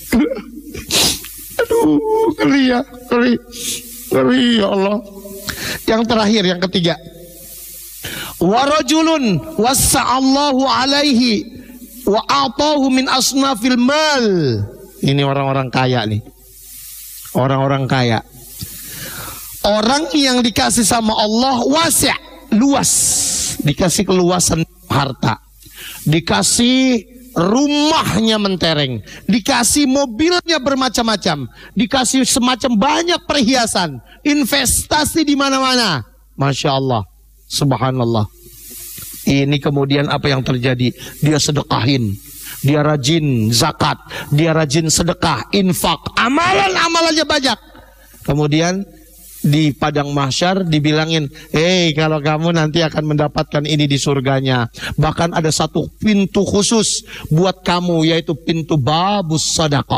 Aduh, ngeri ya, ngeri, ngeri ya Allah. Yang terakhir, yang ketiga, warajulun wassa'allahu alaihi wa a'tahu min asnafil mal. Ini orang-orang kaya nih, orang-orang kaya. Orang yang dikasih sama Allah wasi', luas, dikasih keluasan harta, dikasih rumahnya mentereng, dikasih mobilnya bermacam-macam, dikasih semacam banyak perhiasan, investasi di mana-mana. Masya Allah, subhanallah. Ini kemudian apa yang terjadi? Dia sedekahin, dia rajin zakat, dia rajin sedekah, infak, amalan-amalannya banyak. Kemudian di padang mahsyar dibilangin, hei, kalau kamu nanti akan mendapatkan ini di surganya. Bahkan ada satu pintu khusus buat kamu, yaitu pintu babus sadaqah.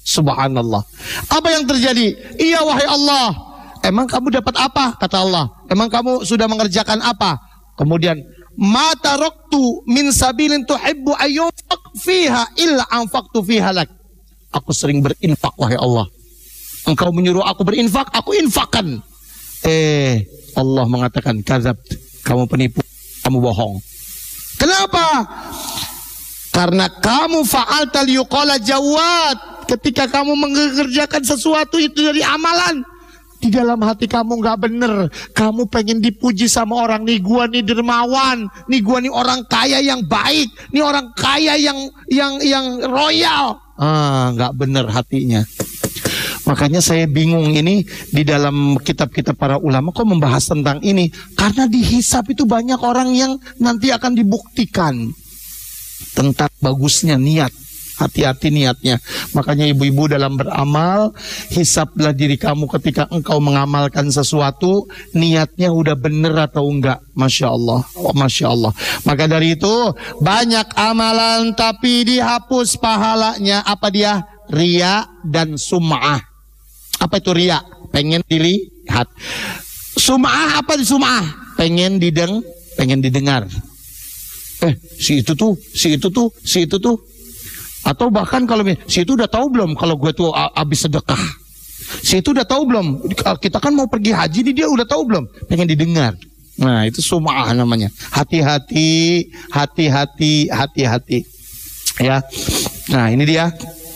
Subhanallah. Apa yang terjadi? Iya wahai Allah. Emang kamu dapat apa? Kata Allah. Emang kamu sudah mengerjakan apa? Kemudian, ma taraktu min sabilin tuhibbu ayyunfaq fiha illa anfaqtu fiha lak. Aku sering berinfak wahai Allah. Engkau menyuruh aku berinfak, aku infakkan. Eh, Allah mengatakan, kadzab, kamu penipu, kamu bohong. Kenapa? Karena kamu fa'alta liyuqala jawad. Ketika kamu mengerjakan sesuatu itu dari amalan, di dalam hati kamu nggak bener. Kamu pengen dipuji sama orang. Nih gua nih dermawan. Nih gua nih orang kaya yang baik. Nih orang kaya yang yang yang royal. Ah, nggak bener hatinya. Makanya saya bingung ini di dalam kitab-kitab para ulama kok membahas tentang ini. Karena di hisab itu banyak orang yang nanti akan dibuktikan tentang bagusnya niat. Hati-hati niatnya. Makanya ibu-ibu dalam beramal, hisablah diri kamu ketika engkau mengamalkan sesuatu, niatnya udah bener atau enggak. Masya Allah, oh, Masya Allah. Maka dari itu, banyak amalan tapi dihapus pahalanya. Apa dia? Riya dan sum'ah. Apa itu riya? Pengen dilihat. Sum'ah apa di sum'ah? Pengen dideng, pengen didengar. Eh, si itu tuh, si itu tuh, si itu tuh. Atau bahkan kalau si itu udah tahu belum kalau gue tuh habis sedekah. Si itu udah tahu belum? Kita kan mau pergi haji, dia udah tahu belum? Pengen didengar. Nah, itu sum'ah namanya. Hati-hati, hati-hati, hati-hati. Ya. Nah, ini dia.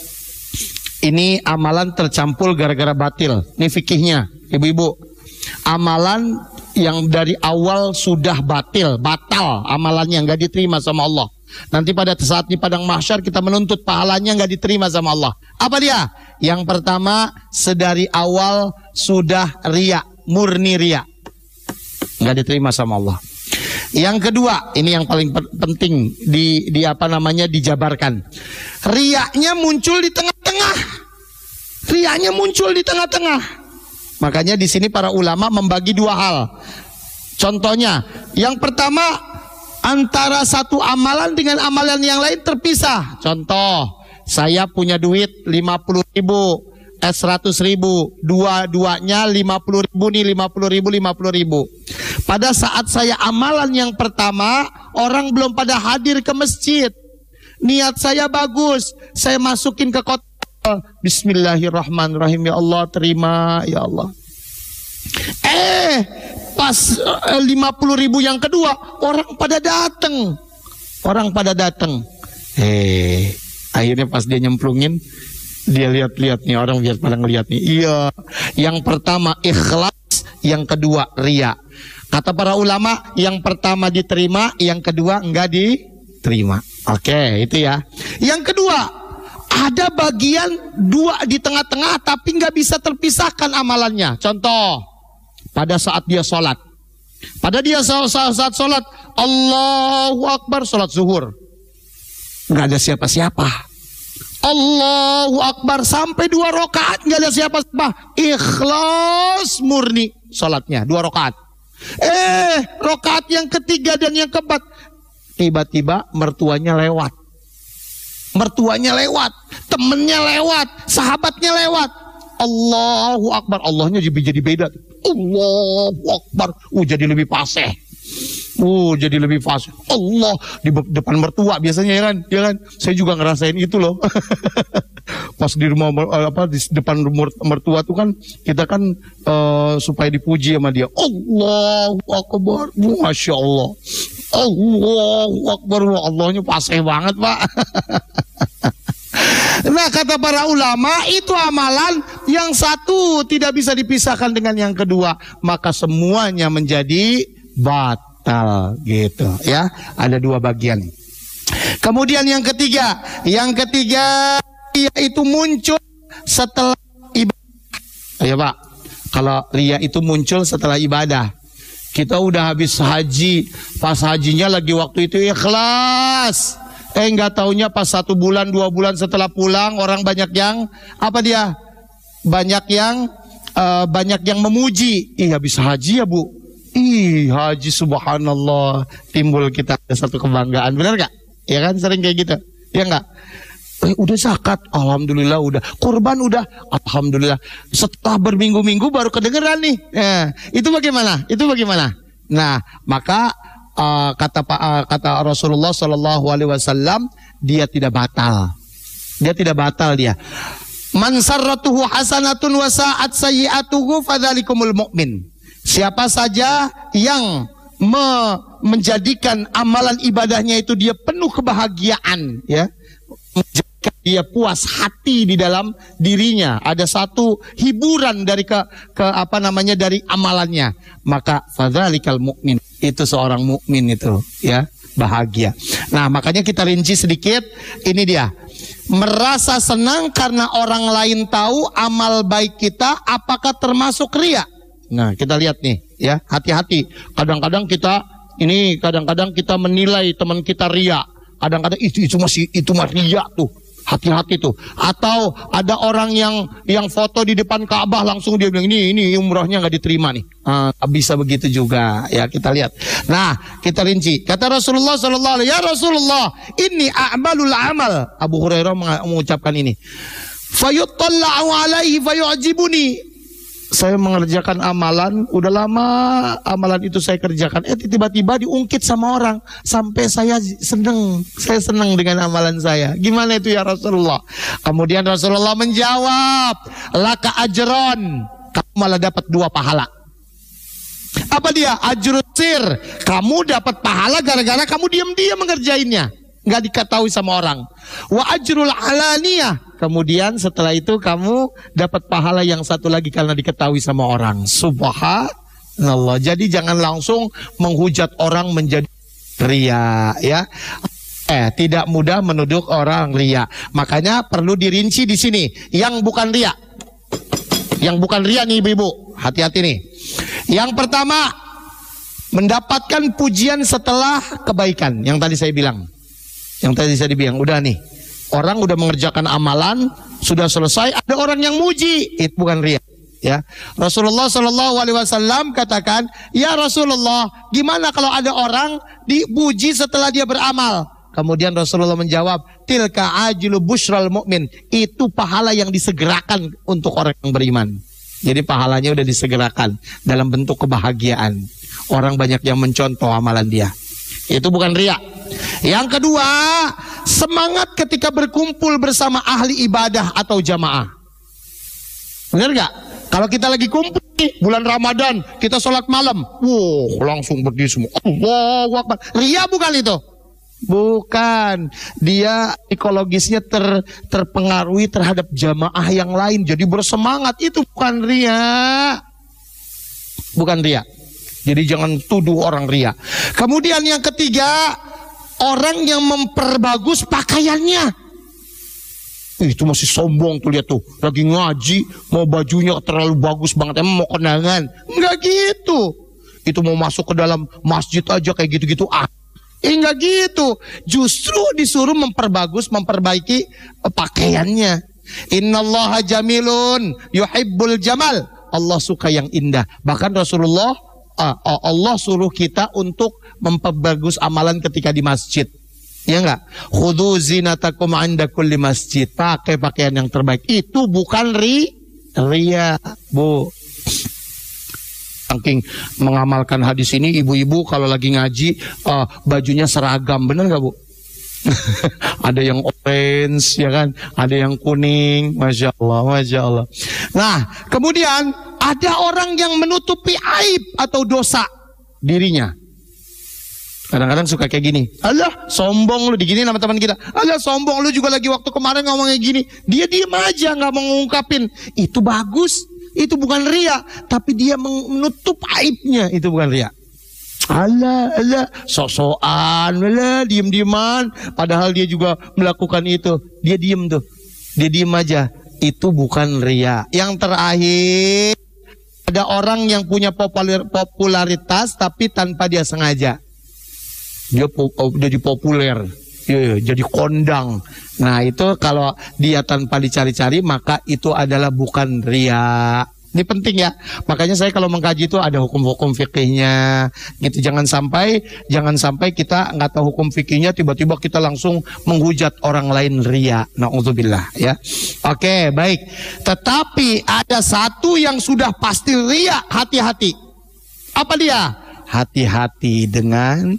Ini amalan tercampur gara-gara batil. Ini fikihnya, ibu-ibu. Amalan yang dari awal sudah batil, batal amalannya, nggak diterima sama Allah. Nanti pada saat di padang mahsyar kita menuntut pahalanya nggak diterima sama Allah. Apa dia? Yang pertama, sedari awal sudah riya, murni riya, nggak diterima sama Allah. Yang kedua, ini yang paling penting di, di apa namanya dijabarkan. Riyanya muncul di tengah-tengah. Riyanya muncul di tengah-tengah. Makanya di sini para ulama membagi dua hal. Contohnya, yang pertama, antara satu amalan dengan amalan yang lain terpisah. Contoh, saya punya duit lima puluh ribu, eh seratus ribu, dua-duanya lima puluh ribu nih, lima puluh ribu, lima puluh ribu. Pada saat saya amalan yang pertama, orang belum pada hadir ke masjid. Niat saya bagus, saya masukin ke kotak. Bismillahirrahmanirrahim, ya Allah terima, ya Allah. Eh, pas eh, lima puluh ribu yang kedua, orang pada datang. Orang pada datang. Eh, akhirnya pas dia nyemplungin, dia lihat-lihat nih, orang biar pada ngeliat nih. Iya, yang pertama ikhlas, yang kedua riya. Kata para ulama, yang pertama diterima, yang kedua enggak diterima. Oke, itu ya. Yang kedua, ada bagian dua di tengah-tengah tapi nggak bisa terpisahkan amalannya. Contoh, pada saat dia sholat, pada dia saat, saat sholat, Allahu Akbar, sholat zuhur, nggak ada siapa-siapa. Allahu Akbar sampai dua rakaat nggak ada siapa-siapa. Ikhlas murni sholatnya dua rakaat. Eh, rakaat yang ketiga dan yang keempat, tiba-tiba mertuanya lewat. Mertuanya lewat, temennya lewat, sahabatnya lewat. Allahu Akbar, Allahnya jadi jadi beda. Allahu Akbar, uh jadi lebih fasih. Uh jadi lebih fasih. Allah di depan mertua biasanya ya kan, ya kan? Saya juga ngerasain itu loh. Pas di rumah apa di depan mertua tuh kan kita kan uh, supaya dipuji sama dia. Allahu Akbar, masya Allah. Allahu Akbar, Allahnya fasih banget pak. Nah kata para ulama, itu amalan yang satu tidak bisa dipisahkan dengan yang kedua, maka semuanya menjadi batal gitu ya. Ada dua bagian. Kemudian yang ketiga, yang ketiga yaitu muncul setelah ibadah. Ya pak, kalau riya itu muncul setelah ibadah. Kita udah habis haji, pas hajinya lagi waktu itu ikhlas. Eh nggak taunya pas satu bulan dua bulan setelah pulang, orang banyak yang apa dia? Banyak yang uh, banyak yang memuji. Ih habis haji ya bu. Ih haji subhanallah. Timbul kita ada satu kebanggaan, benar nggak? Ya kan sering kayak gitu, ya nggak? Eh udah zakat, alhamdulillah udah. Kurban udah, alhamdulillah. Setelah berminggu-minggu baru kedengeran nih. Ya, itu bagaimana? Itu bagaimana? Nah, maka uh, kata uh, kata Rasulullah Shallallahu Alaihi Wasallam, dia tidak batal. Dia tidak batal dia. Man sarratuhu hasanatun wa sa'at sayyi'atuhu fadzalikumul mu'min. Siapa saja yang me menjadikan amalan ibadahnya itu dia penuh kebahagiaan, ya. Dia puas hati di dalam dirinya, ada satu hiburan dari ke, ke apa namanya dari amalannya, maka fadzalikal mukmin, itu seorang mukmin itu, ya, bahagia. Nah, makanya kita rinci sedikit, ini dia. Merasa senang karena orang lain tahu amal baik kita, apakah termasuk riya? Nah, kita lihat nih, ya, hati-hati. Kadang-kadang kita ini kadang-kadang kita menilai teman kita riya. Kadang-kadang itu itu masih itu mah riya tuh. Hati-hati tuh. Atau ada orang yang yang foto di depan Ka'bah langsung dia bilang ini ini umrahnya nggak diterima nih. Ah, bisa begitu juga, ya, kita lihat. Nah, kita rinci. Kata Rasulullah Sallallahu Alaihi Wasallam, ya Rasulullah, ini a'malul amal. Abu Hurairah mengucapkan ini. Fayuttalla'u alaihi fayu'jibuni. Saya mengerjakan amalan, udah lama amalan itu saya kerjakan. Eh tiba-tiba diungkit sama orang, sampai saya seneng, saya seneng dengan amalan saya. Gimana itu ya Rasulullah? Kemudian Rasulullah menjawab, laka ajron, kamu malah dapat dua pahala. Apa dia? Ajrul sir, kamu dapat pahala gara-gara kamu diam-diam mengerjainnya, nggak diketahui sama orang. Wa ajrul alaniyah, kemudian setelah itu kamu dapat pahala yang satu lagi karena diketahui sama orang. Subhanallah. Jadi jangan langsung menghujat orang menjadi riya, ya. Eh, tidak mudah menuduh orang riya. Makanya perlu dirinci di sini. Yang bukan riya. Yang bukan riya nih ibu-ibu. Hati-hati nih. Yang pertama, mendapatkan pujian setelah kebaikan. Yang tadi saya bilang. Yang tadi saya bilang, udah nih. Orang udah mengerjakan amalan, sudah selesai, ada orang yang muji, itu bukan riya, ya. Rasulullah Shallallahu Alaihi Wasallam katakan, ya Rasulullah, gimana kalau ada orang dipuji setelah dia beramal? Kemudian Rasulullah menjawab, tilka ajilu busyral mu'min, itu pahala yang disegerakan untuk orang yang beriman. Jadi pahalanya udah disegerakan dalam bentuk kebahagiaan. Orang banyak yang mencontoh amalan dia. Itu bukan riya. Yang kedua, semangat ketika berkumpul bersama ahli ibadah atau jamaah. Benar gak? Kalau kita lagi kumpul nih, bulan Ramadan, kita sholat malam, wow, langsung berdiri semua. Allahu Akbar. Riya bukan itu? Bukan. Dia psikologisnya ter, terpengaruhi terhadap jamaah yang lain, jadi bersemangat. Itu bukan riya. Bukan riya. Jadi jangan tuduh orang riya. Kemudian yang ketiga, orang yang memperbagus pakaiannya. Itu masih sombong tuh, lihat tuh. Lagi ngaji, mau bajunya terlalu bagus banget, emang mau kondangan. Enggak gitu. Itu mau masuk ke dalam masjid aja kayak gitu-gitu. Ah, eh, enggak gitu. Justru disuruh memperbagus, memperbaiki pakaiannya. Innallaha jamilun yuhibbul jamal. Allah suka yang indah. Bahkan Rasulullah, Allah suruh kita untuk memperbagus amalan ketika di masjid. Ya enggak? Khudhu zinatakum 'inda kulli masjid. Pakai pakaian yang terbaik. Itu bukan ri, riya, Bu. Saking mengamalkan hadis ini, ibu-ibu kalau lagi ngaji uh, bajunya seragam, bener enggak, Bu? Ada yang orange, ya kan? Ada yang kuning. Masya Allah, Masya Allah. Nah, kemudian ada orang yang menutupi aib atau dosa dirinya. Kadang-kadang suka kayak gini. Alah, sombong lu, diginiin sama teman kita. Alah, sombong lu juga lagi waktu kemarin ngomongnya gini. Dia diem aja, nggak mau ngungkapin. Itu bagus. Itu bukan riya, tapi dia menutup aibnya. Itu bukan riya. Alah, alah, sok-sokan, alah, diem-dieman. Padahal dia juga melakukan itu. Dia diem tuh. Dia diem aja. Itu bukan riya. Yang terakhir, ada orang yang punya popularitas tapi tanpa dia sengaja. Dia jadi populer, ya, jadi kondang. Nah itu kalau dia tanpa dicari-cari, maka itu adalah bukan riya. Ini penting ya. Makanya saya kalau mengkaji itu ada hukum-hukum fikihnya gitu. Jangan sampai jangan sampai kita nggak tahu hukum fikihnya tiba-tiba kita langsung menghujat orang lain ria. Na'udzubillah ya. Oke, baik. Tetapi ada satu yang sudah pasti ria, hati-hati. Apa dia? Hati-hati dengan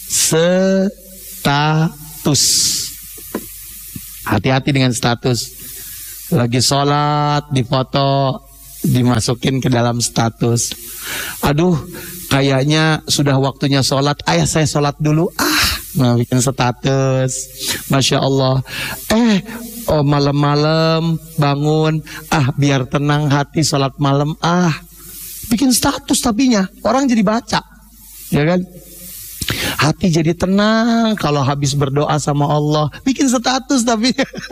status. Hati-hati dengan status. Lagi sholat, difoto, dimasukin ke dalam status. Aduh, kayaknya sudah waktunya sholat. Ayah saya sholat dulu. Ah, nah bikin status. Masya Allah. Eh, oh malam-malam bangun. Ah, biar tenang hati sholat malam. Ah, bikin status tapinya. Orang jadi baca, ya kan? Hati jadi tenang kalau habis berdoa sama Allah. Bikin status tapi.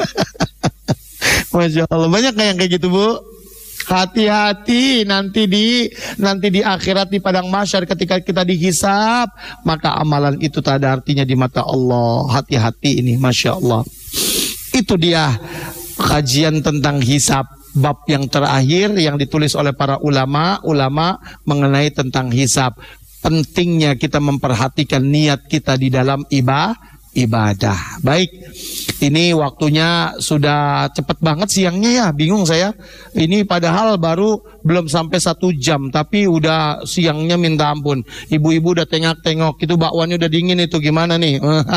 Masya Allah, banyak kayak kayak gitu Bu. Hati-hati nanti di nanti di akhirat di padang mahsyar ketika kita dihisab, maka amalan itu tak ada artinya di mata Allah. Hati-hati ini, Masya Allah. Itu dia kajian tentang hisab, bab yang terakhir yang ditulis oleh para ulama ulama mengenai tentang hisab. Pentingnya kita memperhatikan niat kita di dalam ibadah. Ibadah. Baik, ini waktunya sudah cepat banget siangnya ya, bingung saya. Ini padahal baru belum sampai satu jam, tapi udah siangnya minta ampun. Ibu-ibu udah tengok-tengok, itu bakwannya udah dingin itu gimana nih?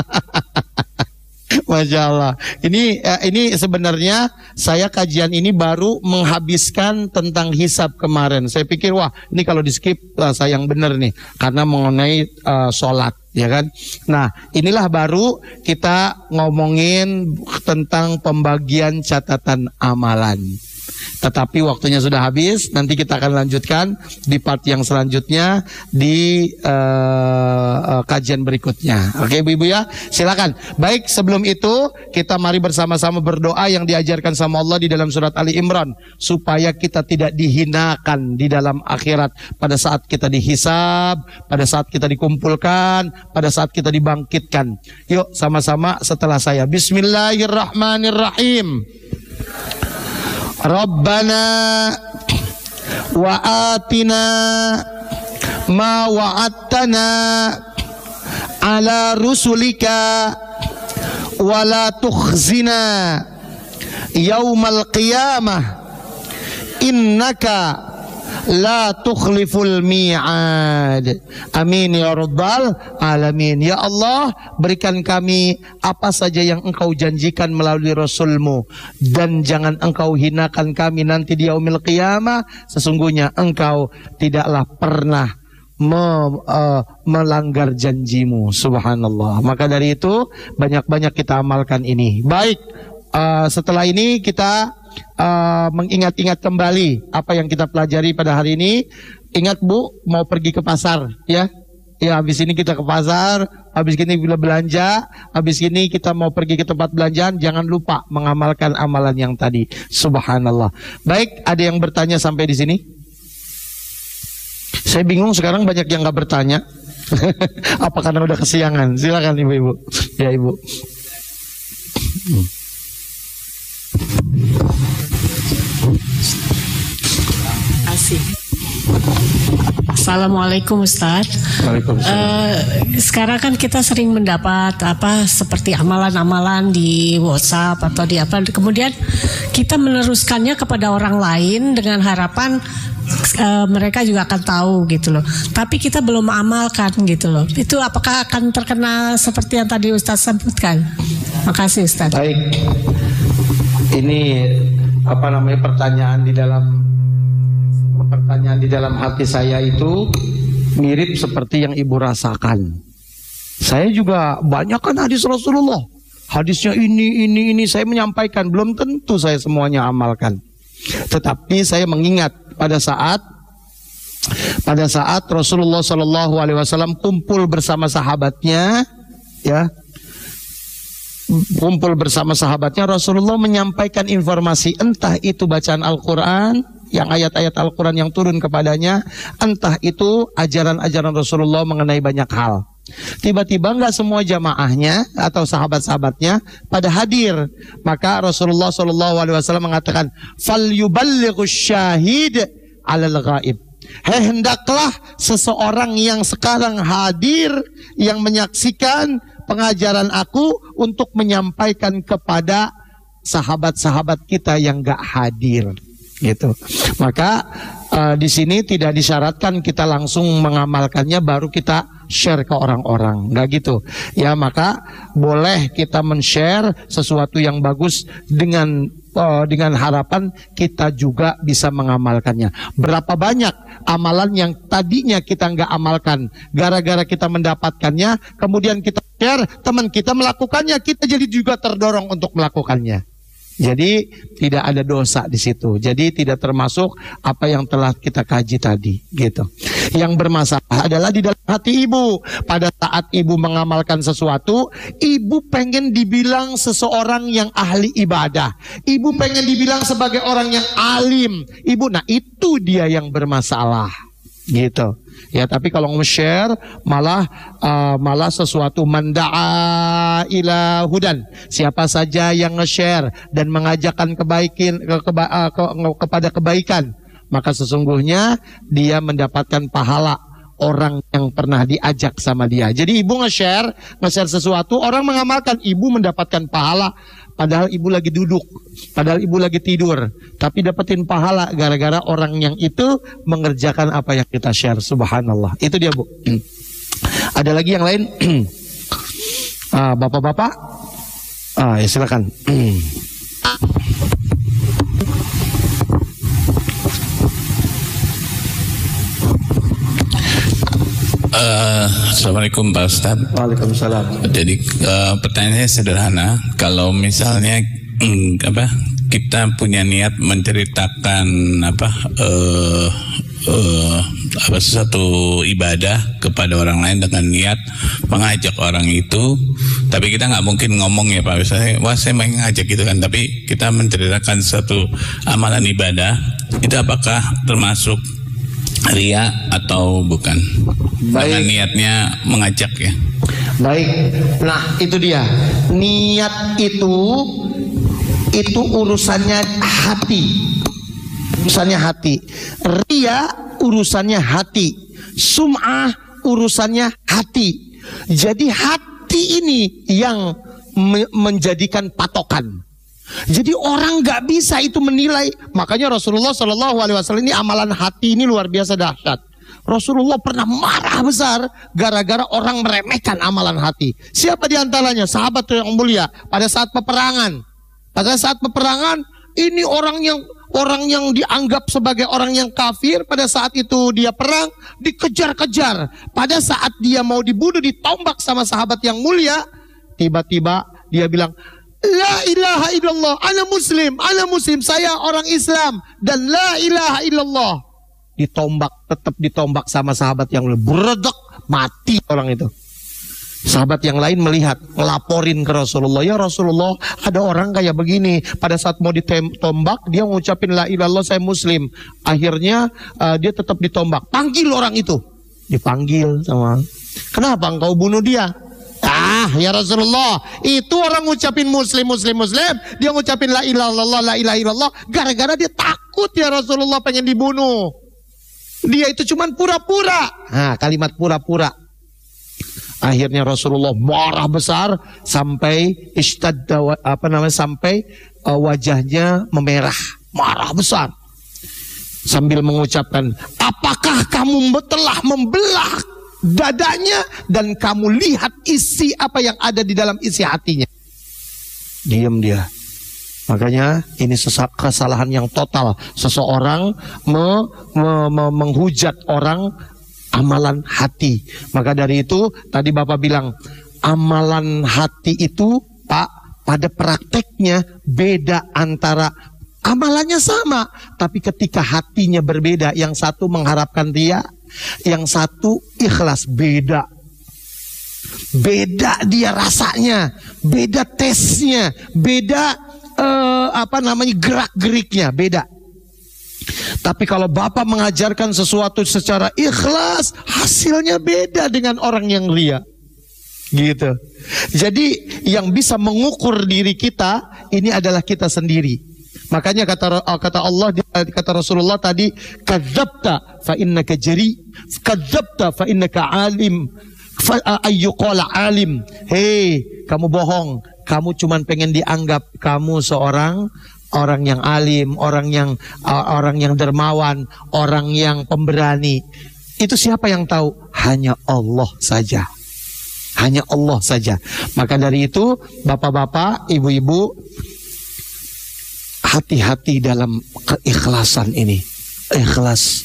Masya Allah. Ini ini sebenarnya saya kajian ini baru menghabiskan tentang hisab kemarin. Saya pikir wah ini kalau di skip sayang bener nih, karena mengenai uh, sholat. Ya kan? Nah, inilah baru kita ngomongin tentang pembagian catatan amalan. Tetapi waktunya sudah habis. Nanti kita akan lanjutkan di part yang selanjutnya di uh, uh, kajian berikutnya. Oke, Ibu-ibu ya, silakan. Baik, sebelum itu kita mari bersama-sama berdoa yang diajarkan sama Allah di dalam surat Ali Imran, supaya kita tidak dihinakan di dalam akhirat pada saat kita dihisab, pada saat kita dikumpulkan, pada saat kita dibangkitkan. Yuk sama-sama setelah saya. Bismillahirrahmanirrahim. Rabbana wa atina ma wa'adtana ala rusulika wa la tukhzina yaumal qiyamah innaka la tukhliful mi'ad. Amin ya rabbal alamin. Ya Allah, berikan kami apa saja yang engkau janjikan melalui Rasulmu, dan jangan engkau hinakan kami nanti di yaumil qiyamah. Sesungguhnya engkau tidaklah pernah me, uh, melanggar janjimu. Subhanallah. Maka dari itu banyak-banyak kita amalkan ini. Baik, uh, setelah ini kita Uh, mengingat-ingat kembali apa yang kita pelajari pada hari ini. Ingat Bu, mau pergi ke pasar ya. Ya, habis ini kita ke pasar, habis ini kita belanja, habis ini kita mau pergi ke tempat belanjaan. Jangan lupa mengamalkan amalan yang tadi. Subhanallah. Baik, ada yang bertanya sampai di sini? Saya bingung sekarang banyak yang nggak bertanya. Apa karena udah kesiangan? Silakan Ibu-ibu. Ya Ibu. Hmm. Asik. Assalamualaikum Ustaz. Waalaikumsalam. Uh, sekarang kan kita sering mendapat apa seperti amalan-amalan di WhatsApp atau di apa, kemudian kita meneruskannya kepada orang lain dengan harapan uh, mereka juga akan tahu gitu loh. Tapi kita belum mengamalkan gitu loh. Itu apakah akan terkena seperti yang tadi Ustaz sebutkan? Makasih Ustaz. Baik. Ini apa namanya pertanyaan di dalam pertanyaan di dalam hati saya itu mirip seperti yang Ibu rasakan. Saya juga banyak kan hadis Rasulullah. Hadisnya ini ini ini saya menyampaikan, belum tentu saya semuanya amalkan. Tetapi saya mengingat pada saat pada saat Rasulullah Shallallahu Alaihi Wasallam kumpul bersama sahabatnya, ya. Kumpul bersama sahabatnya, Rasulullah menyampaikan informasi, entah itu bacaan Al-Quran, yang ayat-ayat Al-Quran yang turun kepadanya, entah itu ajaran-ajaran Rasulullah mengenai banyak hal. Tiba-tiba nggak semua jamaahnya atau sahabat-sahabatnya pada hadir, maka Rasulullah Shallallahu Alaihi Wasallam mengatakan, "Fal yuballighu syahid 'alal ghaib. Hei, hendaklah seseorang yang sekarang hadir, yang menyaksikan pengajaran aku, untuk menyampaikan kepada sahabat-sahabat kita yang gak hadir, gitu. Maka uh, di sini tidak disyaratkan kita langsung mengamalkannya baru kita share ke orang-orang, nggak gitu. Ya, maka boleh kita men-share sesuatu yang bagus dengan uh, dengan harapan kita juga bisa mengamalkannya. Berapa banyak amalan yang tadinya kita nggak amalkan, gara-gara kita mendapatkannya, kemudian kita share, teman kita melakukannya, kita jadi juga terdorong untuk melakukannya. Jadi tidak ada dosa di situ. Jadi tidak termasuk apa yang telah kita kaji tadi, gitu. Yang bermasalah adalah di dalam hati ibu. Pada saat ibu mengamalkan sesuatu, ibu pengen dibilang seseorang yang ahli ibadah. Ibu pengen dibilang sebagai orang yang alim. Ibu, nah itu dia yang bermasalah, gitu. Ya, tapi kalau nge-share malah uh, malah sesuatu manda'a ila hudan. Siapa saja yang nge-share dan mengajakkan kebaikan ke, keba, uh, ke, kepada kebaikan, maka sesungguhnya dia mendapatkan pahala orang yang pernah diajak sama dia. Jadi ibu nge-share, nge-share sesuatu, orang mengamalkan, ibu mendapatkan pahala. Padahal ibu lagi duduk, padahal ibu lagi tidur, tapi dapetin pahala gara-gara orang yang itu mengerjakan apa yang kita share. Subhanallah. Itu dia, Bu. Ada lagi yang lain? ah, Bapak-bapak? Ah, ya silakan. Uh, Assalamualaikum Pak Ustadz. Waalaikumsalam. Jadi uh, pertanyaannya sederhana. Kalau misalnya mm, apa kita punya niat menceritakan apa uh, uh, apa sesuatu ibadah kepada orang lain dengan niat mengajak orang itu, tapi kita nggak mungkin ngomong ya Pak Ustadz, wah saya mau ngajak gitu kan, tapi kita menceritakan satu amalan ibadah, itu apakah termasuk ria atau bukan? Baik. Dengan niatnya mengajak ya. Baik. Nah, itu dia. Niat itu itu urusannya hati. Urusannya hati. Ria urusannya hati. Sum'ah urusannya hati. Jadi hati ini yang me menjadikan patokan. Jadi orang nggak bisa itu menilai. Makanya Rasulullah Shallallahu Alaihi Wasallam ini amalan hati ini luar biasa dahsyat. Rasulullah pernah marah besar gara-gara orang meremehkan amalan hati. Siapa diantaranya? Sahabat yang mulia pada saat peperangan. Pada saat peperangan ini orang yang orang yang dianggap sebagai orang yang kafir, pada saat itu dia perang dikejar-kejar. Pada saat dia mau dibunuh ditombak sama sahabat yang mulia, tiba-tiba dia bilang, la ilaha illallah, ana muslim, ana muslim, saya orang Islam, dan la ilaha illallah. Ditombak, tetap ditombak sama sahabat yang beredek, mati orang itu. Sahabat yang lain melihat, ngelaporin ke Rasulullah, ya Rasulullah, ada orang kayak begini, pada saat mau ditombak dia ngucapin la ilaha illallah, saya muslim. Akhirnya uh, dia tetap ditombak. Panggil orang itu. Dipanggil sama, kenapa engkau bunuh dia? Ah, ya Rasulullah, itu orang ngucapin muslim, muslim, muslim, dia ngucapin la ilaha illallah, la ilaha illallah, gara-gara dia takut ya Rasulullah pengen dibunuh. Dia itu cuman pura-pura. Nah, kalimat pura-pura. Akhirnya Rasulullah marah besar sampai istadda, apa namanya, sampai uh, wajahnya memerah, marah besar. Sambil mengucapkan, apakah kamu telah membelah dadanya dan kamu lihat isi apa yang ada di dalam isi hatinya? Diam dia. Makanya ini kesalahan yang total. Seseorang me, me, me, menghujat orang amalan hati. Maka dari itu tadi Bapak bilang, amalan hati itu Pak, pada prakteknya beda antara amalannya sama, tapi ketika hatinya berbeda, yang satu mengharapkan dia, yang satu ikhlas, beda. Beda dia rasanya, beda tesnya, beda uh, apa namanya gerak-geriknya, beda. Tapi kalau Bapak mengajarkan sesuatu secara ikhlas, hasilnya beda dengan orang yang ria. Gitu. Jadi yang bisa mengukur diri kita ini adalah kita sendiri. Makanya kata kata Allah, kata Rasulullah tadi, kadzabta fa innaka jari, kadzabta fa innaka alim, fa ayyuqala alim. Hei, kamu bohong, kamu cuman pengen dianggap kamu seorang orang yang alim, orang yang uh, orang yang dermawan, orang yang pemberani. Itu siapa yang tahu? Hanya Allah saja. Hanya Allah saja. Maka dari itu, bapak-bapak, ibu-ibu, hati-hati dalam keikhlasan ini. Ikhlas.